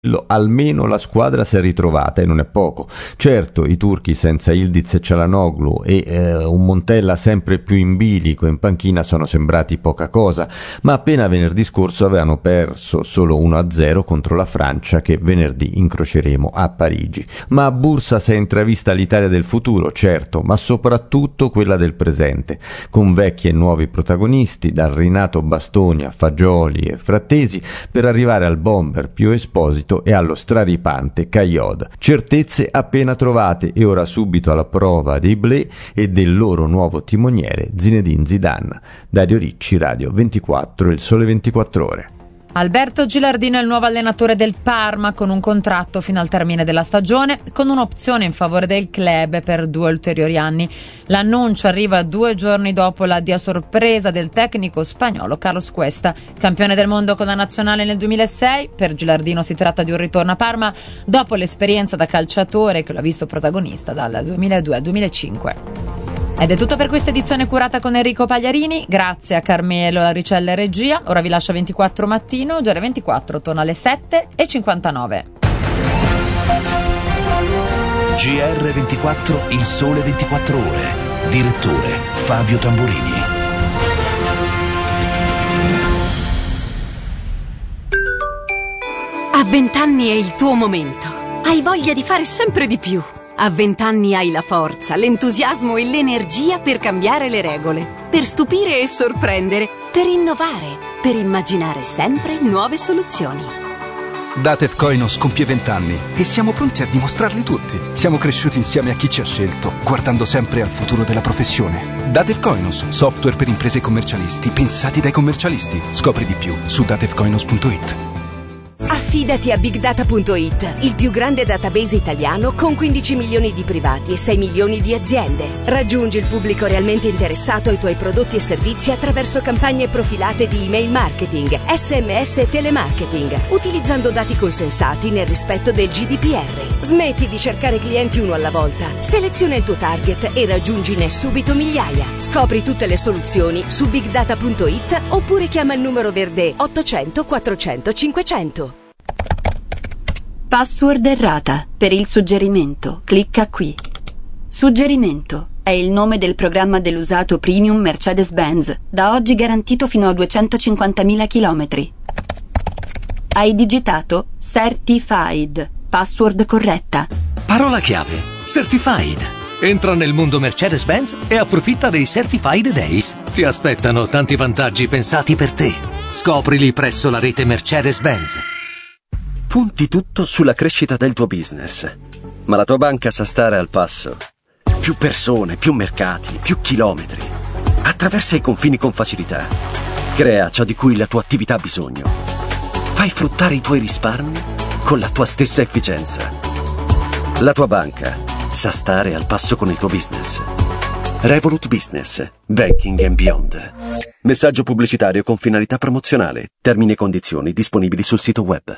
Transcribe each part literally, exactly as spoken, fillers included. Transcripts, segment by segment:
almeno la squadra si è ritrovata e non è poco. Certo, i turchi senza Yildiz e Çalhanoğlu e eh, un Montella sempre più in bilico in panchina sono sembrati poca cosa, ma appena venerdì scorso avevano perso solo uno a zero contro la Francia, che venerdì incroceremo a Parigi. Ma a Bursa si è intravista l'Italia del futuro, certo, ma soprattutto quella del presente, con vecchi e nuovi protagonisti, dal rinato Bastoni a Fagioli e Frattesi, per arrivare al bomber più Esposito e allo straripante Caioda. Certezze appena trovate e ora subito alla prova dei Blé e del loro nuovo timoniere Zinedine Zidane. Dario Ricci, Radio ventiquattro, Il Sole ventiquattro Ore. Alberto Gilardino è il nuovo allenatore del Parma, con un contratto fino al termine della stagione, con un'opzione in favore del club per due ulteriori anni. L'annuncio arriva due giorni dopo l'addio a sorpresa del tecnico spagnolo Carlos Cuesta, campione del mondo con la nazionale nel duemilasei. Per Gilardino si tratta di un ritorno a Parma dopo l'esperienza da calciatore che l'ha visto protagonista dal duemiladue al duemilacinque. Ed è tutto per questa edizione curata con Enrico Pagliarini. Grazie a Carmelo Laricella e regia. Ora vi lascio ventiquattro Mattino. G R ventiquattro torna alle sette e cinquantanove. G R ventiquattro, Il Sole ventiquattro Ore. Direttore Fabio Tamburini. A vent'anni è il tuo momento. Hai voglia di fare sempre di più. A vent'anni hai la forza, l'entusiasmo e l'energia per cambiare le regole, per stupire e sorprendere, per innovare, per immaginare sempre nuove soluzioni. Datev Koinos compie vent'anni e siamo pronti a dimostrarli tutti. Siamo cresciuti insieme a chi ci ha scelto, guardando sempre al futuro della professione. Datev Koinos, software per imprese e commercialisti, pensati dai commercialisti. Scopri di più su datev koinos punto it. Affidati a big data punto it, il più grande database italiano con quindici milioni di privati e sei milioni di aziende. Raggiungi il pubblico realmente interessato ai tuoi prodotti e servizi attraverso campagne profilate di email marketing, sms e telemarketing, utilizzando dati consensati nel rispetto del G D P R. Smetti di cercare clienti uno alla volta, seleziona il tuo target e raggiungine subito migliaia. Scopri tutte le soluzioni su big data punto it oppure chiama il numero verde ottocento quattrocento cinquecento. Password errata. Per il suggerimento, clicca qui. Suggerimento è il nome del programma dell'usato premium Mercedes-Benz, da oggi garantito fino a duecentocinquantamila chilometri. Hai digitato Certified. Password corretta. Parola chiave: Certified. Entra nel mondo Mercedes-Benz e approfitta dei Certified Days. Ti aspettano tanti vantaggi pensati per te. Scoprili presso la rete Mercedes-Benz. Punti tutto sulla crescita del tuo business, ma la tua banca sa stare al passo. Più persone, più mercati, più chilometri. Attraversa i confini con facilità. Crea ciò di cui la tua attività ha bisogno. Fai fruttare i tuoi risparmi con la tua stessa efficienza. La tua banca sa stare al passo con il tuo business. Revolut Business. Banking and Beyond. Messaggio pubblicitario con finalità promozionale. Termini e condizioni disponibili sul sito web.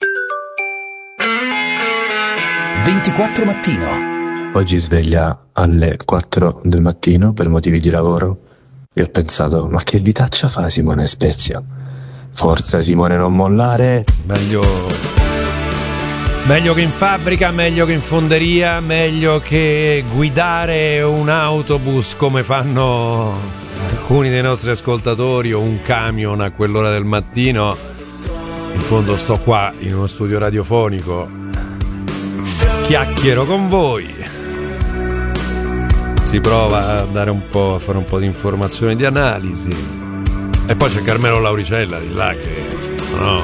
ventiquattro Mattino. Oggi sveglia alle quattro del mattino per motivi di lavoro e ho pensato: ma che vitaccia fa Simone Spezia? Forza Simone, non mollare. Meglio meglio che in fabbrica, meglio che in fonderia, meglio che guidare un autobus come fanno alcuni dei nostri ascoltatori o un camion a quell'ora del mattino. In fondo sto qua in uno studio radiofonico, chiacchiero con voi, si prova a dare un po', a fare un po' di informazione, di analisi, e poi c'è Carmelo Lauricella di là che no.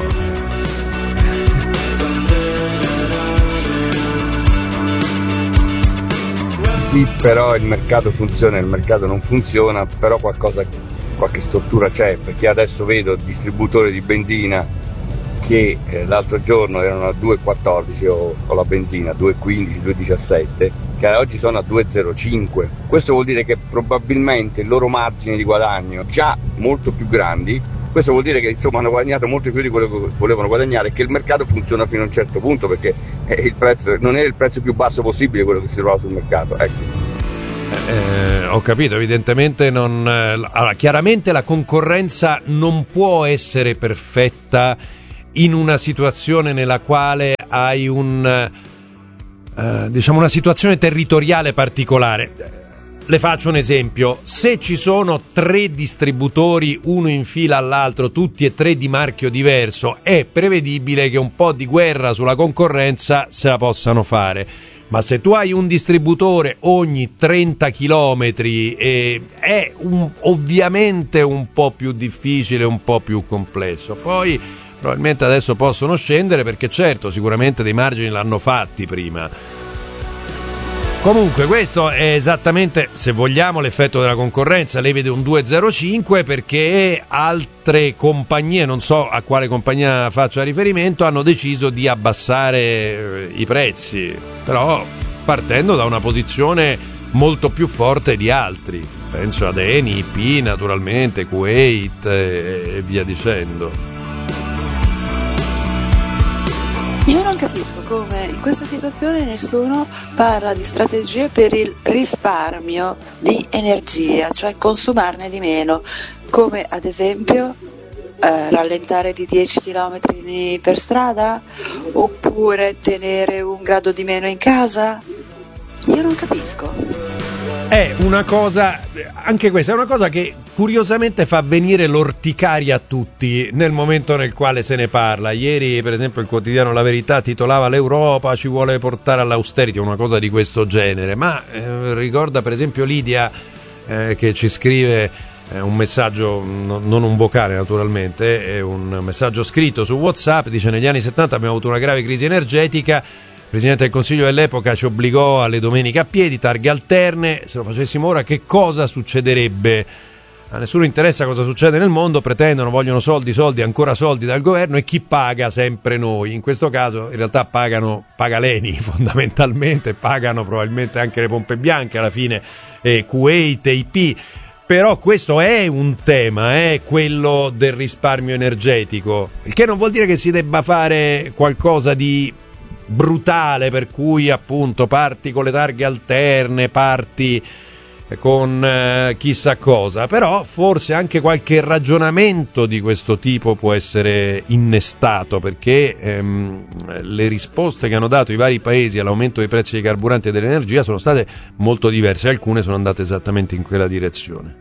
Sì, però il mercato funziona, il mercato non funziona, però qualcosa, qualche stortura c'è, perché adesso vedo distributori di benzina che eh, l'altro giorno erano a due e quattordici o, o la benzina due e quindici, due e diciassette, che oggi sono a due e zero cinque. Questo vuol dire che probabilmente il loro margine di guadagno già molto più grandi. Questo vuol dire che insomma hanno guadagnato molto più di quello che volevano guadagnare e che il mercato funziona fino a un certo punto, perché eh, il prezzo non è il prezzo più basso possibile quello che si trova sul mercato, ecco. Eh, ho capito, evidentemente non eh, allora, chiaramente la concorrenza non può essere perfetta in una situazione nella quale hai un uh, diciamo una situazione territoriale particolare. Le faccio un esempio: se ci sono tre distributori, uno in fila all'altro, tutti e tre di marchio diverso, è prevedibile che un po' di guerra sulla concorrenza se la possano fare. Ma se tu hai un distributore ogni trenta chilometri, eh, è un, ovviamente un po' più difficile, un po' più complesso. Poi probabilmente adesso possono scendere, perché certo, sicuramente dei margini l'hanno fatti prima. Comunque questo è esattamente, se vogliamo, l'effetto della concorrenza. Lei vede un due virgola zero cinque perché altre compagnie, non so a quale compagnia faccia riferimento, hanno deciso di abbassare i prezzi, però partendo da una posizione molto più forte di altri. Penso ad Eni, I P naturalmente, Kuwait e via dicendo. Io non capisco come in questa situazione nessuno parla di strategie per il risparmio di energia, cioè consumarne di meno, come ad esempio eh, rallentare di dieci chilometri per strada, oppure tenere un grado di meno in casa. Io non capisco. È una cosa, anche questa è una cosa che curiosamente fa venire l'orticaria a tutti nel momento nel quale se ne parla. Ieri, per esempio, il quotidiano La Verità titolava "L'Europa ci vuole portare all'austerity", una cosa di questo genere. Ma eh, ricorda per esempio Lidia eh, che ci scrive eh, un messaggio, no, non un vocale naturalmente, è un messaggio scritto su WhatsApp, dice: negli anni settanta abbiamo avuto una grave crisi energetica. Il Presidente del Consiglio dell'epoca ci obbligò alle domeniche a piedi, targhe alterne. Se lo facessimo ora, che cosa succederebbe? A nessuno interessa cosa succede nel mondo, pretendono, vogliono soldi, soldi, ancora soldi dal governo, e chi paga? Sempre noi. In questo caso in realtà pagano, paga l'Eni fondamentalmente, pagano probabilmente anche le pompe bianche alla fine, eh, Kuwait e I P. Però questo è un tema, è eh, quello del risparmio energetico, il che non vuol dire che si debba fare qualcosa di brutale, per cui appunto parti con le targhe alterne, parti con eh, chissà cosa, però forse anche qualche ragionamento di questo tipo può essere innestato, perché ehm, le risposte che hanno dato i vari paesi all'aumento dei prezzi dei carburanti e dell'energia sono state molto diverse, alcune sono andate esattamente in quella direzione.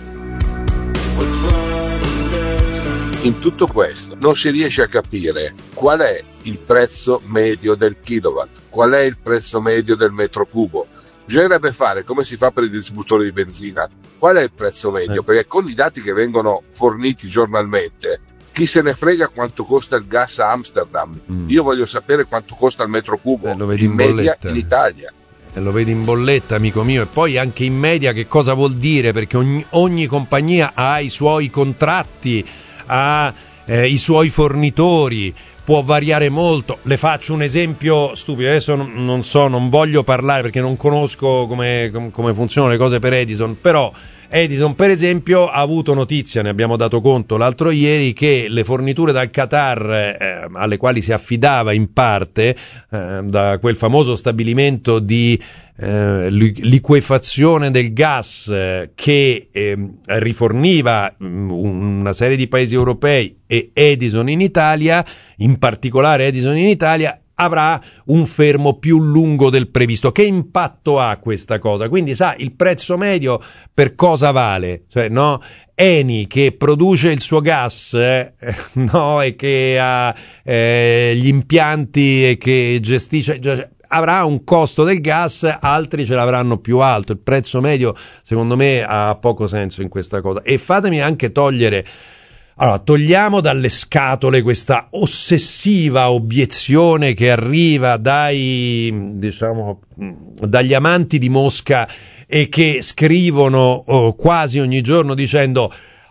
In tutto questo non si riesce a capire qual è il prezzo medio del kilowatt, qual è il prezzo medio del metro cubo. Bisognerebbe fare come si fa per i distributori di benzina. Qual è il prezzo medio? Eh. Perché con i dati che vengono forniti giornalmente, chi se ne frega quanto costa il gas a Amsterdam? Mm. Io voglio sapere quanto costa il metro cubo eh, lo vedi in, in media bolletta. In Italia. E lo vedi in bolletta, amico mio, e poi anche in media che cosa vuol dire? Perché ogni, ogni compagnia ha i suoi contratti, ha eh, i suoi fornitori, può variare molto. Le faccio un esempio stupido, adesso non, non so, non voglio parlare perché non conosco come, com, come funzionano le cose per Edison, però Edison per esempio ha avuto notizia, ne abbiamo dato conto l'altro ieri, che le forniture dal Qatar eh, alle quali si affidava in parte eh, da quel famoso stabilimento di eh, liquefazione del gas eh, che eh, riforniva mh, una serie di paesi europei e Edison in Italia, in particolare Edison in Italia, avrà un fermo più lungo del previsto. Che impatto ha questa cosa? Quindi sa il prezzo medio per cosa vale? Cioè, no, Eni che produce il suo gas eh, no, e che ha eh, gli impianti e che gestisce, cioè, avrà un costo del gas, altri ce l'avranno più alto. Il prezzo medio secondo me ha poco senso in questa cosa. E fatemi anche togliere Allora, togliamo dalle scatole questa ossessiva obiezione che arriva dai, diciamo, dagli amanti di Mosca e che scrivono oh, quasi ogni giorno dicendo: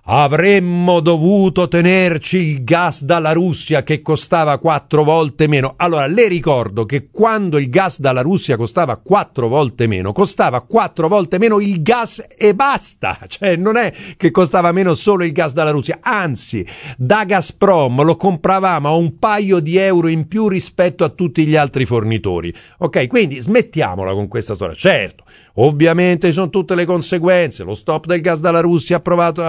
avremmo dovuto tenerci il gas dalla Russia che costava quattro volte meno. Allora, le ricordo che quando il gas dalla Russia costava quattro volte meno, costava quattro volte meno il gas e basta. Cioè, non è che costava meno solo il gas dalla Russia, anzi, da Gazprom lo compravamo a un paio di euro in più rispetto a tutti gli altri fornitori. Ok, quindi smettiamola con questa storia. Certo, ovviamente ci sono tutte le conseguenze. Lo stop del gas dalla Russia ha, provato, ha provocato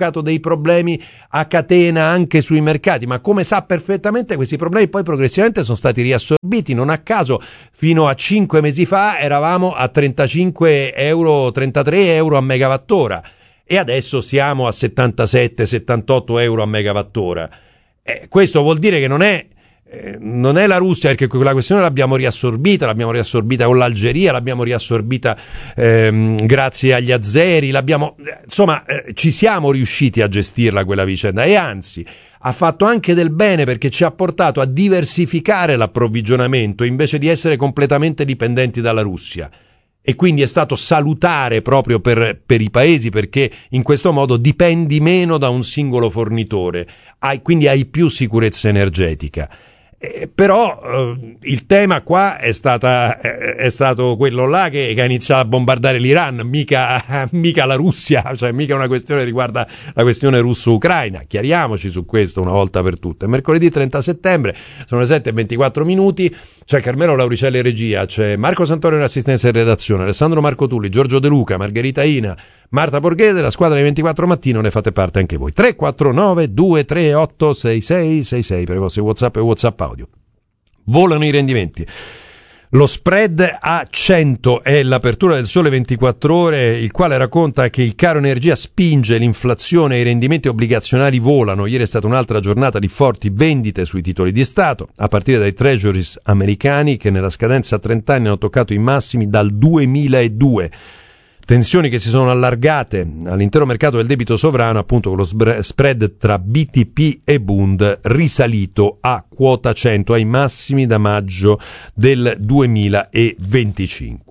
provocato dei problemi a catena anche sui mercati, ma come sa perfettamente questi problemi poi progressivamente sono stati riassorbiti. Non a caso fino a cinque mesi fa eravamo a trentacinque euro, trentatré euro a megawattora e adesso siamo a settantasette settantotto euro a megawattora. Eh, questo vuol dire che non è Eh, non è la Russia, perché quella questione l'abbiamo riassorbita, l'abbiamo riassorbita con l'Algeria, l'abbiamo riassorbita ehm, grazie agli azeri, l'abbiamo, insomma eh, ci siamo riusciti a gestirla quella vicenda e anzi ha fatto anche del bene perché ci ha portato a diversificare l'approvvigionamento invece di essere completamente dipendenti dalla Russia. E quindi è stato salutare proprio per, per i paesi, perché in questo modo dipendi meno da un singolo fornitore, hai, quindi hai più sicurezza energetica. Eh, però eh, il tema qua è, stata, eh, è stato quello là che, che ha iniziato a bombardare l'Iran, mica, mica la Russia, cioè mica una questione che riguarda la questione russo-ucraina. Chiariamoci su questo una volta per tutte. Mercoledì trenta settembre, sono le sette e ventiquattro minuti, c'è Carmelo Lauricelli in regia, c'è Marco Santorio in assistenza in redazione, Alessandro Marco Tulli, Giorgio De Luca, Margherita Ina, Marta Borghese, la squadra dei ventiquattro Mattino, ne fate parte anche voi. tre quattro nove due tre otto sei sei sei sei per i vostri WhatsApp e WhatsApp audio. Volano i rendimenti. Lo spread a cento è l'apertura del Sole ventiquattro Ore, il quale racconta che il caro energia spinge l'inflazione e i rendimenti obbligazionari volano. Ieri è stata un'altra giornata di forti vendite sui titoli di Stato, a partire dai treasuries americani che nella scadenza a trenta anni hanno toccato i massimi dal duemiladue. Tensioni che si sono allargate all'intero mercato del debito sovrano, appunto con lo spread tra B T P e Bund risalito a quota cento, ai massimi da maggio del duemilaventicinque.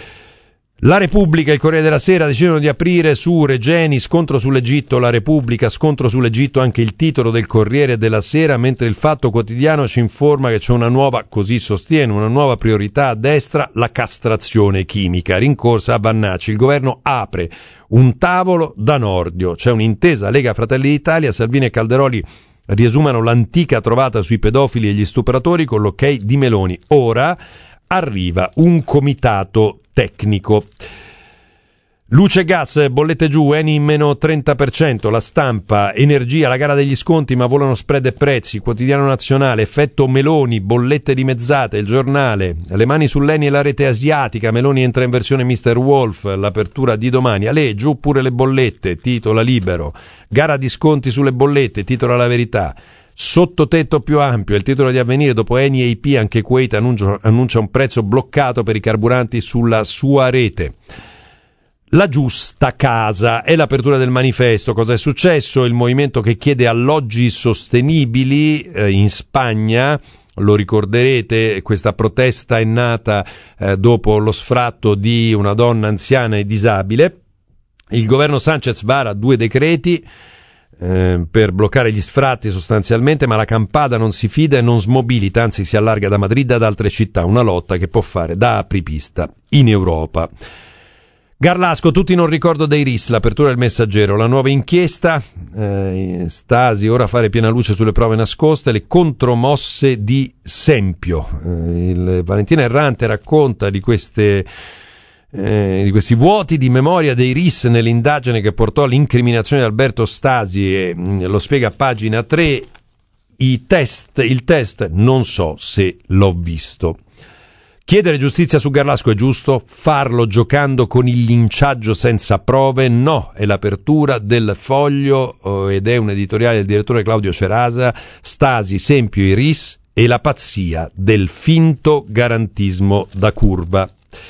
La Repubblica e il Corriere della Sera decidono di aprire su Regeni, scontro sull'Egitto, la Repubblica, scontro sull'Egitto, anche il titolo del Corriere della Sera, mentre il Fatto Quotidiano ci informa che c'è una nuova, così sostiene, una nuova priorità a destra, la castrazione chimica, rincorsa a Vannacci. Il governo apre un tavolo da Nordio, c'è un'intesa Lega Fratelli d'Italia, Salvini e Calderoli riesumano l'antica trovata sui pedofili e gli stupratori con l'ok di Meloni. Ora arriva un comitato tecnico. Luce e gas, bollette giù, Eni in meno trenta per cento, La Stampa, energia, la gara degli sconti ma volano spread e prezzi, Quotidiano Nazionale, effetto Meloni, bollette dimezzate, Il Giornale, le mani sull'Eni e la rete asiatica, Meloni entra in versione mister Wolf, l'apertura di domani, Ale, giù pure le bollette, titola Libero, gara di sconti sulle bollette, titola La Verità. Sottotetto più ampio, il titolo di Avvenire, dopo Eni e I P anche Kuwait annuncia, annuncia un prezzo bloccato per i carburanti sulla sua rete. La giusta casa è l'apertura del manifesto. Cosa è successo? Il movimento che chiede alloggi sostenibili eh, in Spagna, lo ricorderete, questa protesta è nata eh, dopo lo sfratto di una donna anziana e disabile. Il governo Sanchez vara due decreti Eh, per bloccare gli sfratti sostanzialmente, ma la Campada non si fida e non smobilita, anzi si allarga da Madrid ad altre città, una lotta che può fare da apripista in Europa. Garlasco, tutti in un ricordo dei R I S, l'apertura del Messaggero, la nuova inchiesta, eh, Stasi ora fare piena luce sulle prove nascoste, le contromosse di Sempio. Eh, il Valentina Errante racconta di queste Eh, di questi vuoti di memoria dei R I S nell'indagine che portò all'incriminazione di Alberto Stasi e mh, lo spiega a pagina tre. I test, il test non so se l'ho visto. Chiedere giustizia su Garlasco è giusto, farlo giocando con il linciaggio senza prove no, è l'apertura del Foglio oh, ed è un editoriale del direttore Claudio Cerasa. Stasi, Sempio, i R I S e la pazzia del finto garantismo da curva.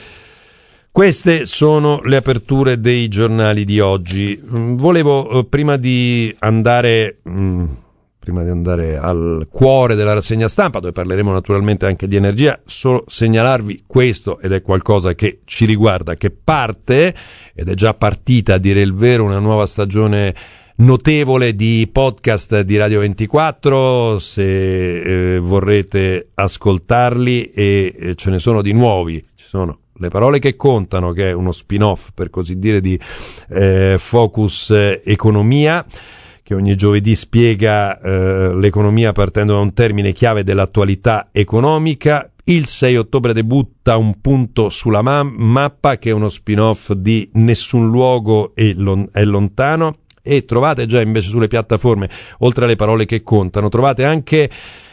Queste sono le aperture dei giornali di oggi. Volevo, prima di andare, prima di andare al cuore della rassegna stampa, dove parleremo naturalmente anche di energia, solo segnalarvi questo, ed è qualcosa che ci riguarda, che parte, ed è già partita a dire il vero, una nuova stagione notevole di podcast di Radio ventiquattro, se eh, vorrete ascoltarli, e eh, ce ne sono di nuovi, ci sono Le Parole che Contano, che è uno spin-off per così dire di eh, Focus eh, Economia, che ogni giovedì spiega eh, l'economia partendo da un termine chiave dell'attualità economica. Il sei ottobre debutta Un punto sulla ma- mappa, che è uno spin-off di Nessun luogo è, lon- è lontano, e trovate già invece sulle piattaforme, oltre alle parole che contano, trovate anche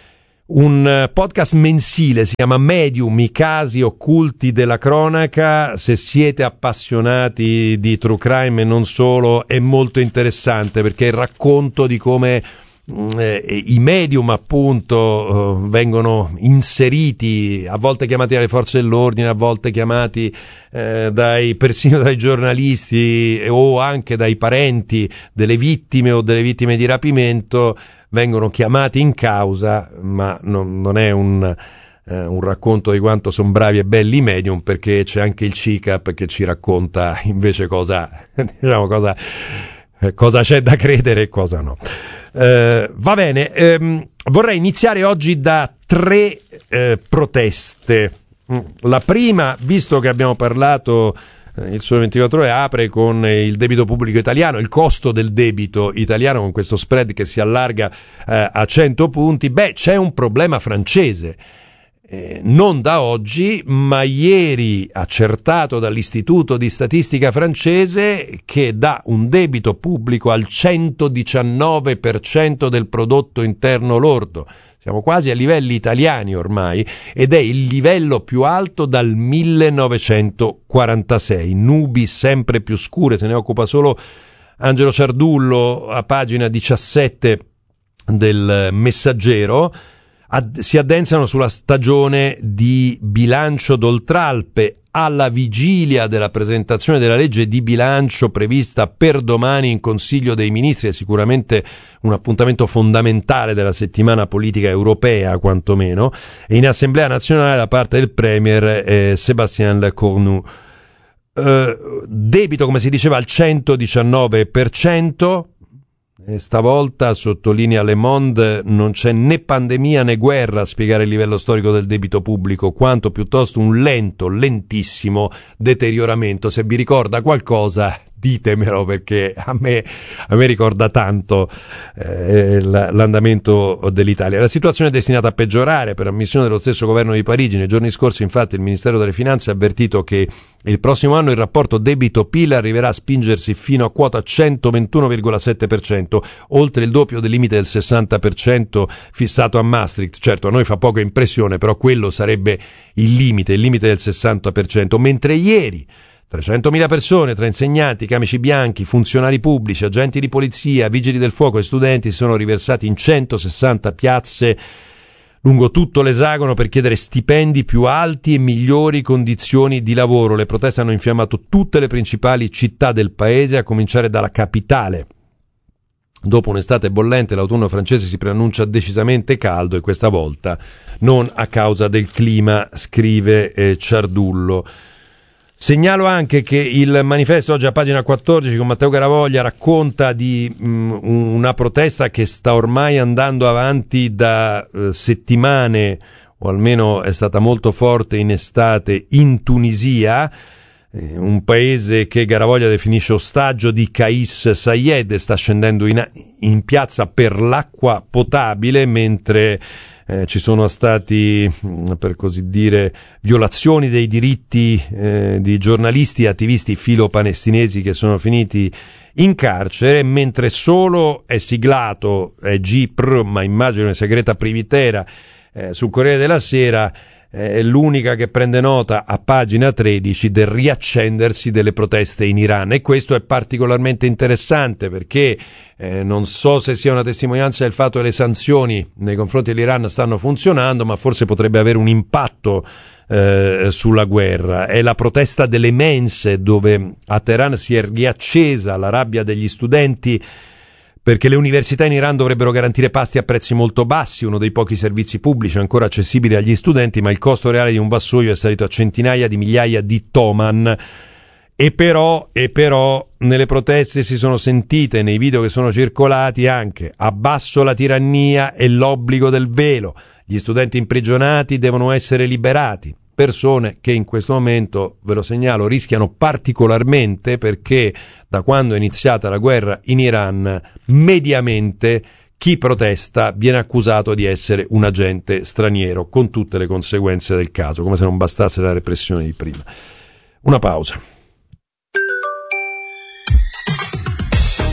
un podcast mensile, si chiama Medium, i casi occulti della cronaca. Se siete appassionati di true crime e non solo, è molto interessante perché è il racconto di come eh, i medium appunto eh, vengono inseriti, a volte chiamati dalle forze dell'ordine, a volte chiamati eh, dai persino dai giornalisti o anche dai parenti delle vittime o delle vittime di rapimento, vengono chiamati in causa, ma non, non è un, eh, un racconto di quanto sono bravi e belli i medium, perché c'è anche il C I C A P che ci racconta invece cosa, diciamo, cosa, eh, cosa c'è da credere e cosa no. Eh, va bene, ehm, vorrei iniziare oggi da tre eh, proteste. La prima, visto che abbiamo parlato, il Sole ventiquattro Ore apre con il debito pubblico italiano, il costo del debito italiano con questo spread che si allarga eh, a cento punti. Beh, c'è un problema francese, eh, non da oggi, ma ieri accertato dall'Istituto di Statistica francese, che dà un debito pubblico al centodiciannove per cento del prodotto interno lordo. Siamo quasi a livelli italiani ormai, ed è il livello più alto dal millenovecentoquarantasei. Nubi sempre più scure, se ne occupa solo Angelo Ciardullo a pagina diciassette del Messaggero. Ad, si addensano sulla stagione di bilancio d'Oltralpe, alla vigilia della presentazione della legge di bilancio prevista per domani in Consiglio dei Ministri. È sicuramente un appuntamento fondamentale della settimana politica europea, quantomeno, e in Assemblea nazionale da parte del Premier eh, Sébastien Lecornu. Eh, debito, come si diceva, al centodiciannove per cento. E stavolta, sottolinea Le Monde, non c'è né pandemia né guerra a spiegare il livello storico del debito pubblico, quanto piuttosto un lento, lentissimo deterioramento. Se vi ricorda qualcosa, ditemelo, perché a me, a me ricorda tanto eh, l'andamento dell'Italia. La situazione è destinata a peggiorare per ammissione dello stesso governo di Parigi. Nei giorni scorsi, infatti, il Ministero delle Finanze ha avvertito che il prossimo anno il rapporto debito-P I L arriverà a spingersi fino a quota centoventuno virgola sette per cento, oltre il doppio del limite del sessanta per cento fissato a Maastricht. Certo, a noi fa poca impressione, però quello sarebbe il limite, il limite del sessanta per cento, mentre ieri trecentomila persone, tra insegnanti, camici bianchi, funzionari pubblici, agenti di polizia, vigili del fuoco e studenti si sono riversati in centosessanta piazze lungo tutto l'esagono per chiedere stipendi più alti e migliori condizioni di lavoro. Le proteste hanno infiammato tutte le principali città del paese, a cominciare dalla capitale. Dopo un'estate bollente, l'autunno francese si preannuncia decisamente caldo, e questa volta non a causa del clima, scrive eh, Ciardullo. Segnalo anche che il Manifesto oggi a pagina quattordici con Matteo Garavoglia racconta di mh, una protesta che sta ormai andando avanti da eh, settimane, o almeno è stata molto forte in estate, in Tunisia, eh, un paese che Garavoglia definisce ostaggio di Kais Saied. Sta scendendo in, in piazza per l'acqua potabile, mentre Eh, ci sono stati, per così dire, violazioni dei diritti eh, di giornalisti e attivisti filo-palestinesi che sono finiti in carcere, mentre solo è siglato è G P R, ma immagino è segreta privitera, eh, sul Corriere della Sera, è l'unica che prende nota a pagina tredici del riaccendersi delle proteste in Iran. E questo è particolarmente interessante perché eh, non so se sia una testimonianza del fatto che le sanzioni nei confronti dell'Iran stanno funzionando, ma forse potrebbe avere un impatto eh, sulla guerra. È la protesta delle mense, dove a Teheran si è riaccesa la rabbia degli studenti perché le università in Iran dovrebbero garantire pasti a prezzi molto bassi, uno dei pochi servizi pubblici ancora accessibili agli studenti, ma il costo reale di un vassoio è salito a centinaia di migliaia di toman. E però, e però nelle proteste si sono sentite, nei video che sono circolati, anche abbasso la tirannia e l'obbligo del velo, gli studenti imprigionati devono essere liberati. Persone che in questo momento, ve lo segnalo, rischiano particolarmente, perché da quando è iniziata la guerra in Iran, mediamente chi protesta viene accusato di essere un agente straniero, con tutte le conseguenze del caso, come se non bastasse la repressione di prima. Una pausa.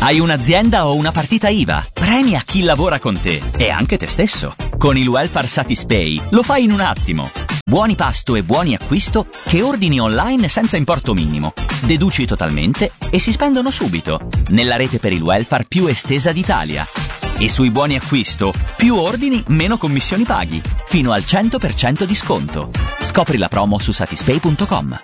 Hai un'azienda o una partita I V A? Premi a chi lavora con te e anche te stesso. Con il Welfare Satispay lo fai in un attimo. Buoni pasto e buoni acquisto che ordini online senza importo minimo. Deduci totalmente e si spendono subito. Nella rete per il welfare più estesa d'Italia. E sui buoni acquisto, più ordini, meno commissioni paghi. Fino al cento per cento di sconto. Scopri la promo su satispay punto com.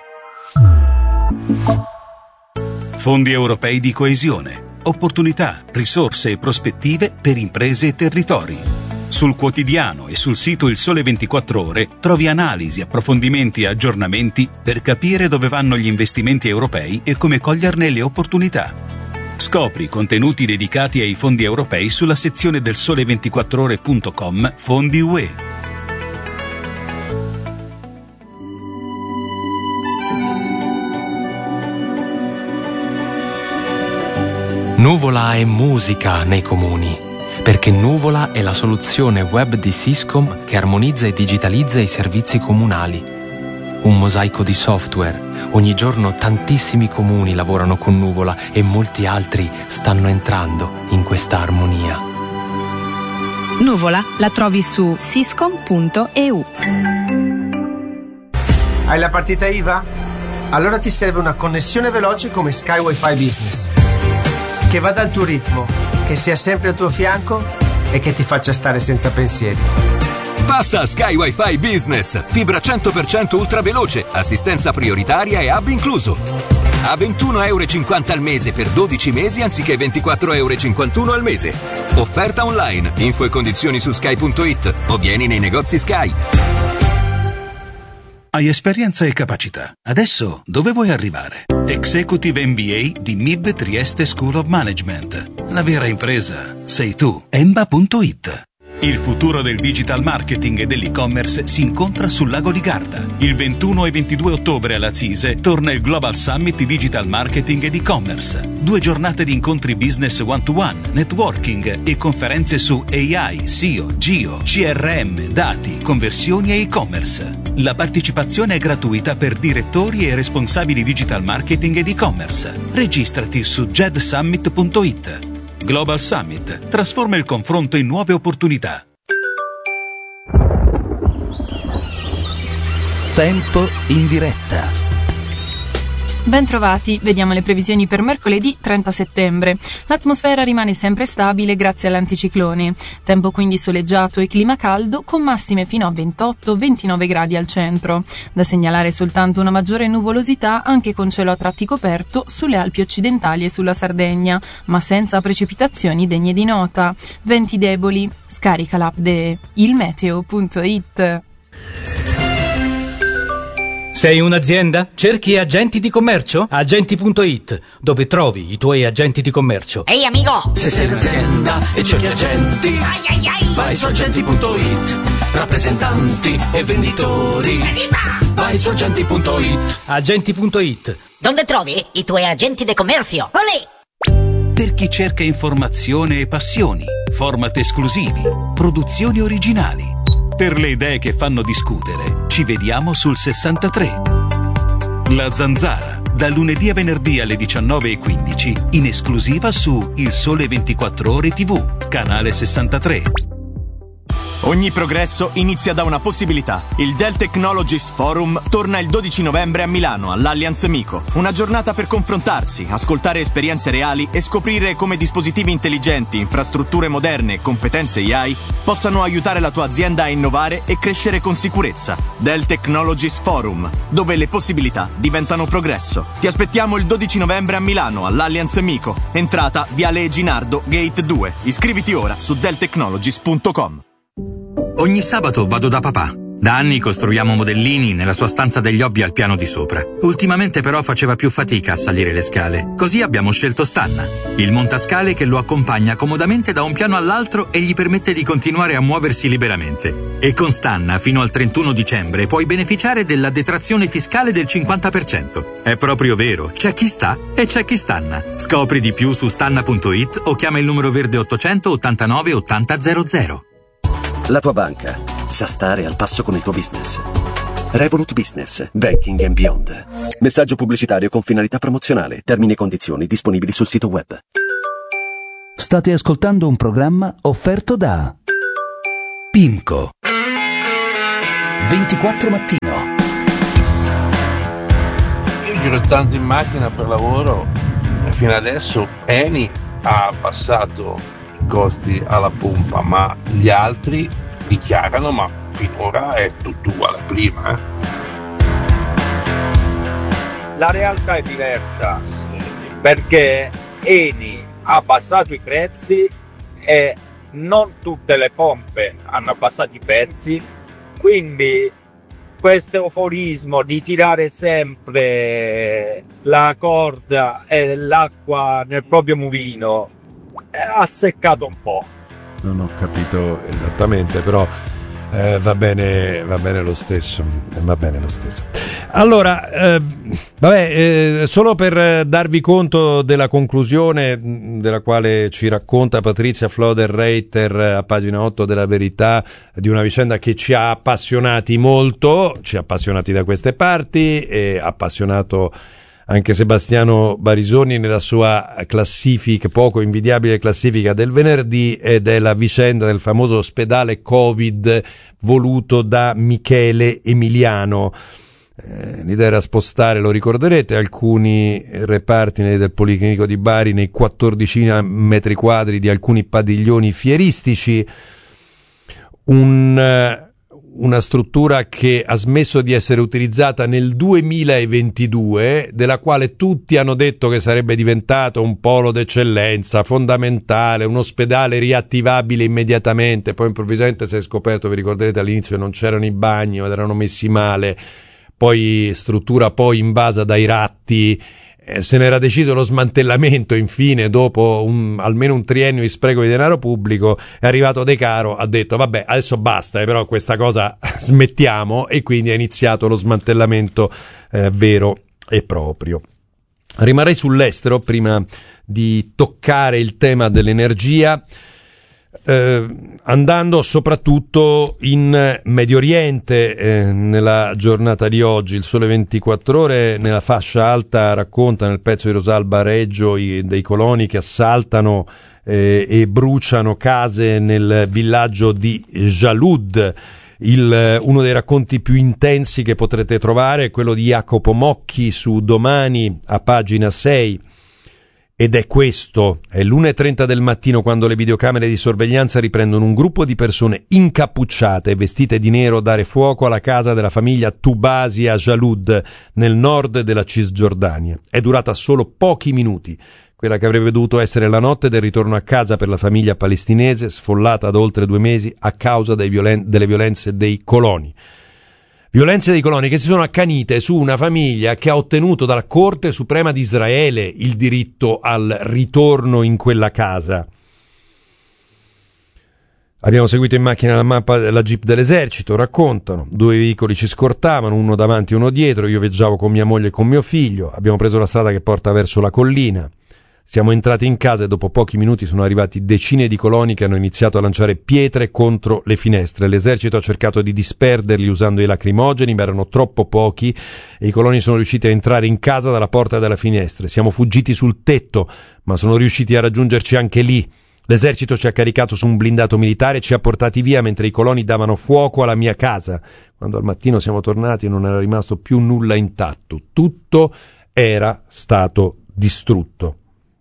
Fondi europei di coesione. Opportunità, risorse e prospettive per imprese e territori. Sul quotidiano e sul sito Il Sole ventiquattro Ore trovi analisi, approfondimenti e aggiornamenti per capire dove vanno gli investimenti europei e come coglierne le opportunità. Scopri contenuti dedicati ai fondi europei sulla sezione del sole ventiquattro ore punto com Fondi U E. Nuvola è musica nei comuni, perché Nuvola è la soluzione web di Syscom che armonizza e digitalizza i servizi comunali. Un mosaico di software. Ogni giorno tantissimi comuni lavorano con Nuvola e molti altri stanno entrando in questa armonia. Nuvola la trovi su syscom punto e u. Hai la partita I V A? Allora ti serve una connessione veloce come Sky Wi-Fi Business, che vada al tuo ritmo, che sia sempre al tuo fianco e che ti faccia stare senza pensieri. Passa a Sky Wi-Fi Business, fibra cento per cento ultraveloce, assistenza prioritaria e hub incluso. A ventuno euro e cinquanta al mese per dodici mesi anziché ventiquattro euro e cinquantuno al mese. Offerta online, info e condizioni su sky punto it o vieni nei negozi Sky. Hai esperienza e capacità. Adesso dove vuoi arrivare? Executive M B A di M I B Trieste School of Management. La vera impresa sei tu. Emba punto it. Il futuro del digital marketing e dell'e-commerce si incontra sul lago di Garda. Il ventuno e ventidue ottobre alla CISE torna il Global Summit di Digital Marketing ed e-commerce. Due giornate di incontri business one-to-one, networking e conferenze su A I, S E O, Geo, C R M, dati, conversioni e e-commerce. La partecipazione è gratuita per direttori e responsabili digital marketing ed e-commerce. Registrati su jedsummit punto it. Global Summit trasforma il confronto in nuove opportunità. Tempo in diretta. Bentrovati, vediamo le previsioni per mercoledì trenta settembre. L'atmosfera rimane sempre stabile grazie all'anticiclone. Tempo quindi soleggiato e clima caldo con massime fino a ventotto ventinove gradi al centro. Da segnalare soltanto una maggiore nuvolosità anche con cielo a tratti coperto sulle Alpi occidentali e sulla Sardegna, ma senza precipitazioni degne di nota. Venti deboli. Scarica l'app de il meteo punto it. Sei un'azienda? Cerchi agenti di commercio? Agenti punto it, dove trovi i tuoi agenti di commercio. Ehi amico! Se sei un'azienda e cerchi agenti, ai ai ai. vai su agenti punto it. Rappresentanti e venditori, Evviva! vai su agenti punto it. Agenti punto it. Dove trovi i tuoi agenti di commercio? Olè! Per chi cerca informazione e passioni, format esclusivi, produzioni originali. Per le idee che fanno discutere, ci vediamo sul sessantatré. La Zanzara, da lunedì a venerdì alle diciannove e quindici, in esclusiva su Il Sole ventiquattro Ore tivù, canale sessantatré. Ogni progresso inizia da una possibilità. Il Dell Technologies Forum torna il dodici novembre a Milano, all'Allianz Mico. Una giornata per confrontarsi, ascoltare esperienze reali e scoprire come dispositivi intelligenti, infrastrutture moderne e competenze A I possano aiutare la tua azienda a innovare e crescere con sicurezza. Dell Technologies Forum, dove le possibilità diventano progresso. Ti aspettiamo il dodici novembre a Milano, all'Allianz Mico. Entrata Viale Eginardo, Gate due. Iscriviti ora su dell technologies punto com. Ogni sabato vado da papà. Da anni costruiamo modellini nella sua stanza degli hobby al piano di sopra. Ultimamente però faceva più fatica a salire le scale. Così abbiamo scelto Stanna, il montascale che lo accompagna comodamente da un piano all'altro e gli permette di continuare a muoversi liberamente. E con Stanna fino al trentuno dicembre puoi beneficiare della detrazione fiscale del cinquanta per cento. È proprio vero, c'è chi sta e c'è chi stanna. Scopri di più su stanna punto it o chiama il numero verde ottocento ottantanove ottanta zero zero. La tua banca sa stare al passo con il tuo business. Revolut Business, Banking and Beyond. Messaggio pubblicitario con finalità promozionale. Termini e condizioni disponibili sul sito web. State ascoltando un programma offerto da Pimco. ventiquattro Mattino. Io giro tanto in macchina per lavoro e fino adesso Eni ha abbassato i costi alla pompa, ma gli altri dichiarano ma finora è tutto uguale a prima. Eh? La realtà è diversa perché Eni ha abbassato i prezzi e non tutte le pompe hanno abbassato i prezzi, quindi questo euforismo di tirare sempre la corda e l'acqua nel proprio mulino ha seccato un po'. Non ho capito esattamente, però eh, va bene, va bene lo stesso, va bene lo stesso. Allora, eh, vabbè, eh, solo per darvi conto della conclusione della quale ci racconta Patrizia Floder-Reiter a pagina otto della Verità, di una vicenda che ci ha appassionati molto, ci ha appassionati da queste parti e ha appassionato anche Sebastiano Barisoni nella sua classifica, poco invidiabile classifica del venerdì, ed è la vicenda del famoso ospedale Covid voluto da Michele Emiliano. Eh, l'idea era spostare, lo ricorderete, alcuni reparti del Policlinico di Bari nei quattordicimila metri quadri di alcuni padiglioni fieristici, un, una struttura che ha smesso di essere utilizzata nel duemilaventidue, della quale tutti hanno detto che sarebbe diventato un polo d'eccellenza fondamentale, un ospedale riattivabile immediatamente. Poi improvvisamente si è scoperto, vi ricorderete all'inizio, che non c'erano i bagni ed erano messi male. Poi struttura poi invasa dai ratti, eh, se n'era deciso lo smantellamento, infine dopo un, almeno un triennio di spreco di denaro pubblico è arrivato De Caro, ha detto vabbè adesso basta, eh, però questa cosa smettiamo, e quindi è iniziato lo smantellamento eh, vero e proprio. Rimarrei sull'estero prima di toccare il tema dell'energia, Eh, andando soprattutto in Medio Oriente. Eh, nella giornata di oggi il Sole ventiquattro Ore nella fascia alta racconta, nel pezzo di Rosalba Reggio, i, dei coloni che assaltano eh, e bruciano case nel villaggio di Jalud. Il, uno dei racconti più intensi che potrete trovare è quello di Jacopo Mocchi su Domani a pagina sei. Ed è questo, è l'una e trenta del mattino quando le videocamere di sorveglianza riprendono un gruppo di persone incappucciate e vestite di nero dare fuoco alla casa della famiglia Tubasi a Jalud, nel nord della Cisgiordania. È durata solo pochi minuti, quella che avrebbe dovuto essere la notte del ritorno a casa per la famiglia palestinese, sfollata da oltre due mesi a causa dei violen- delle violenze dei coloni. Violenze dei coloni che si sono accanite su una famiglia che ha ottenuto dalla Corte Suprema di Israele il diritto al ritorno in quella casa. Abbiamo seguito in macchina la mappa della Jeep dell'esercito, raccontano. Due veicoli ci scortavano, uno davanti e uno dietro. Io viaggiavo con mia moglie e con mio figlio. Abbiamo preso la strada che porta verso la collina. Siamo entrati in casa e dopo pochi minuti sono arrivati decine di coloni che hanno iniziato a lanciare pietre contro le finestre. L'esercito ha cercato di disperderli usando i lacrimogeni, ma erano troppo pochi e i coloni sono riusciti a entrare in casa dalla porta e dalle finestre. Siamo fuggiti sul tetto, ma sono riusciti a raggiungerci anche lì. L'esercito ci ha caricato su un blindato militare e ci ha portati via mentre i coloni davano fuoco alla mia casa. Quando al mattino siamo tornati non era rimasto più nulla intatto. Tutto era stato distrutto.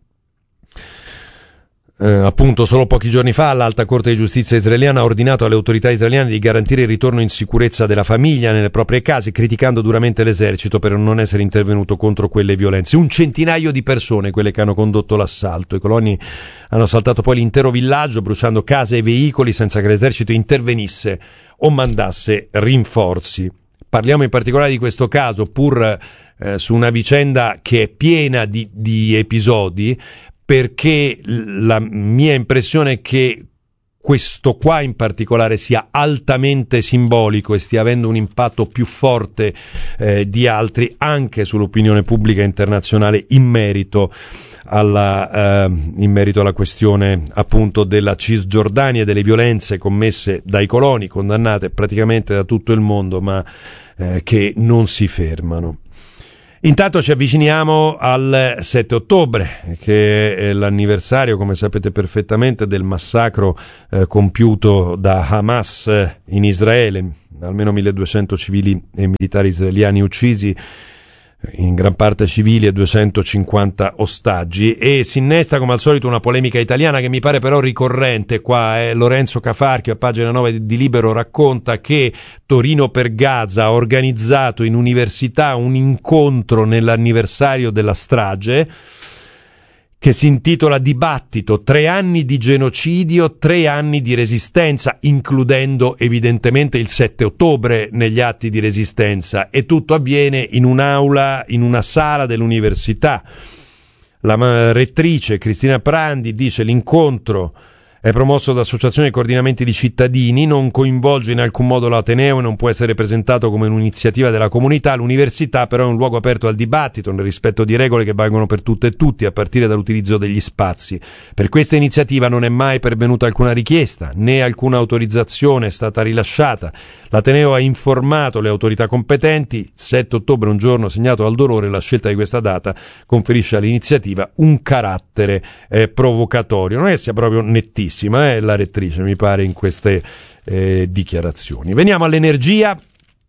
Eh, appunto solo pochi giorni fa l'Alta Corte di Giustizia israeliana ha ordinato alle autorità israeliane di garantire il ritorno in sicurezza della famiglia nelle proprie case, criticando duramente l'esercito per non essere intervenuto contro quelle violenze. Un centinaio di persone quelle che hanno condotto l'assalto. I coloni hanno assaltato poi l'intero villaggio, bruciando case e veicoli senza che l'esercito intervenisse o mandasse rinforzi. Parliamo in particolare di questo caso, pur eh, su una vicenda che è piena di, di episodi, perché la mia impressione è che questo qua in particolare sia altamente simbolico e stia avendo un impatto più forte eh, di altri anche sull'opinione pubblica internazionale in merito alla, eh, in merito alla questione appunto della Cisgiordania e delle violenze commesse dai coloni, condannate praticamente da tutto il mondo, ma eh, che non si fermano. Intanto ci avviciniamo al sette ottobre, che è l'anniversario, come sapete perfettamente, del massacro eh, compiuto da Hamas in Israele, almeno milleduecento civili e militari israeliani uccisi, in gran parte civili, e duecentocinquanta ostaggi, e si innesta come al solito una polemica italiana che mi pare però ricorrente qua. eh. Lorenzo Cafarchio a pagina nove di Libero racconta che Torino per Gaza ha organizzato in università un incontro nell'anniversario della strage che si intitola Dibattito, tre anni di genocidio, tre anni di resistenza, includendo evidentemente il sette ottobre negli atti di resistenza, e tutto avviene in un'aula, in una sala dell'università. La rettrice Cristina Prandi dice: l'incontro è promosso da associazioni e coordinamenti di cittadini, non coinvolge in alcun modo l'Ateneo e non può essere presentato come un'iniziativa della comunità. L'università però è un luogo aperto al dibattito, nel rispetto di regole che valgono per tutte e tutti, a partire dall'utilizzo degli spazi. Per questa iniziativa non è mai pervenuta alcuna richiesta, né alcuna autorizzazione è stata rilasciata. L'Ateneo ha informato le autorità competenti. sette ottobre, un giorno segnato dal dolore, la scelta di questa data conferisce all'iniziativa un carattere eh, provocatorio. Non è che sia proprio nettissima eh, la rettrice, mi pare, in queste eh, dichiarazioni. Veniamo all'energia.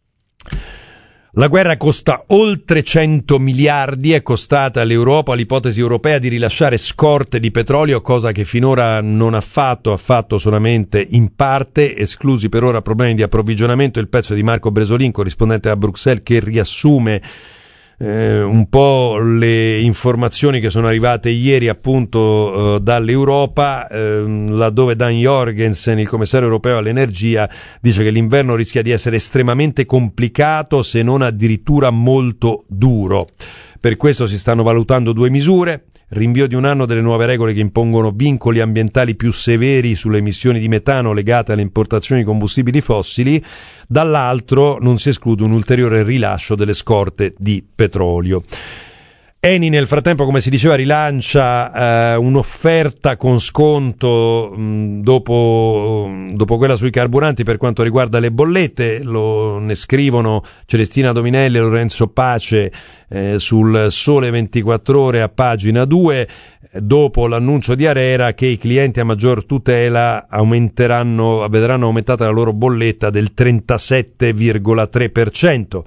La guerra costa oltre cento miliardi, è costata all'Europa l'ipotesi europea di rilasciare scorte di petrolio, cosa che finora non ha fatto, ha fatto solamente in parte, esclusi per ora problemi di approvvigionamento. Il pezzo di Marco Bresolin, corrispondente a Bruxelles, che riassume Eh, un po' le informazioni che sono arrivate ieri appunto eh, dall'Europa, eh, laddove Dan Jorgensen, il commissario europeo all'energia, dice che l'inverno rischia di essere estremamente complicato, se non addirittura molto duro. Per questo si stanno valutando due misure: rinvio di un anno delle nuove regole che impongono vincoli ambientali più severi sulle emissioni di metano legate alle importazioni di combustibili fossili, dall'altro non si esclude un ulteriore rilascio delle scorte di petrolio. Eni nel frattempo, come si diceva, rilancia eh, un'offerta con sconto mh, dopo, dopo quella sui carburanti per quanto riguarda le bollette. Lo ne scrivono Celestina Dominelli e Lorenzo Pace eh, sul Sole ventiquattro Ore a pagina due, dopo l'annuncio di Arera che i clienti a maggior tutela aumenteranno, vedranno aumentata la loro bolletta del trentasette virgola tre per cento.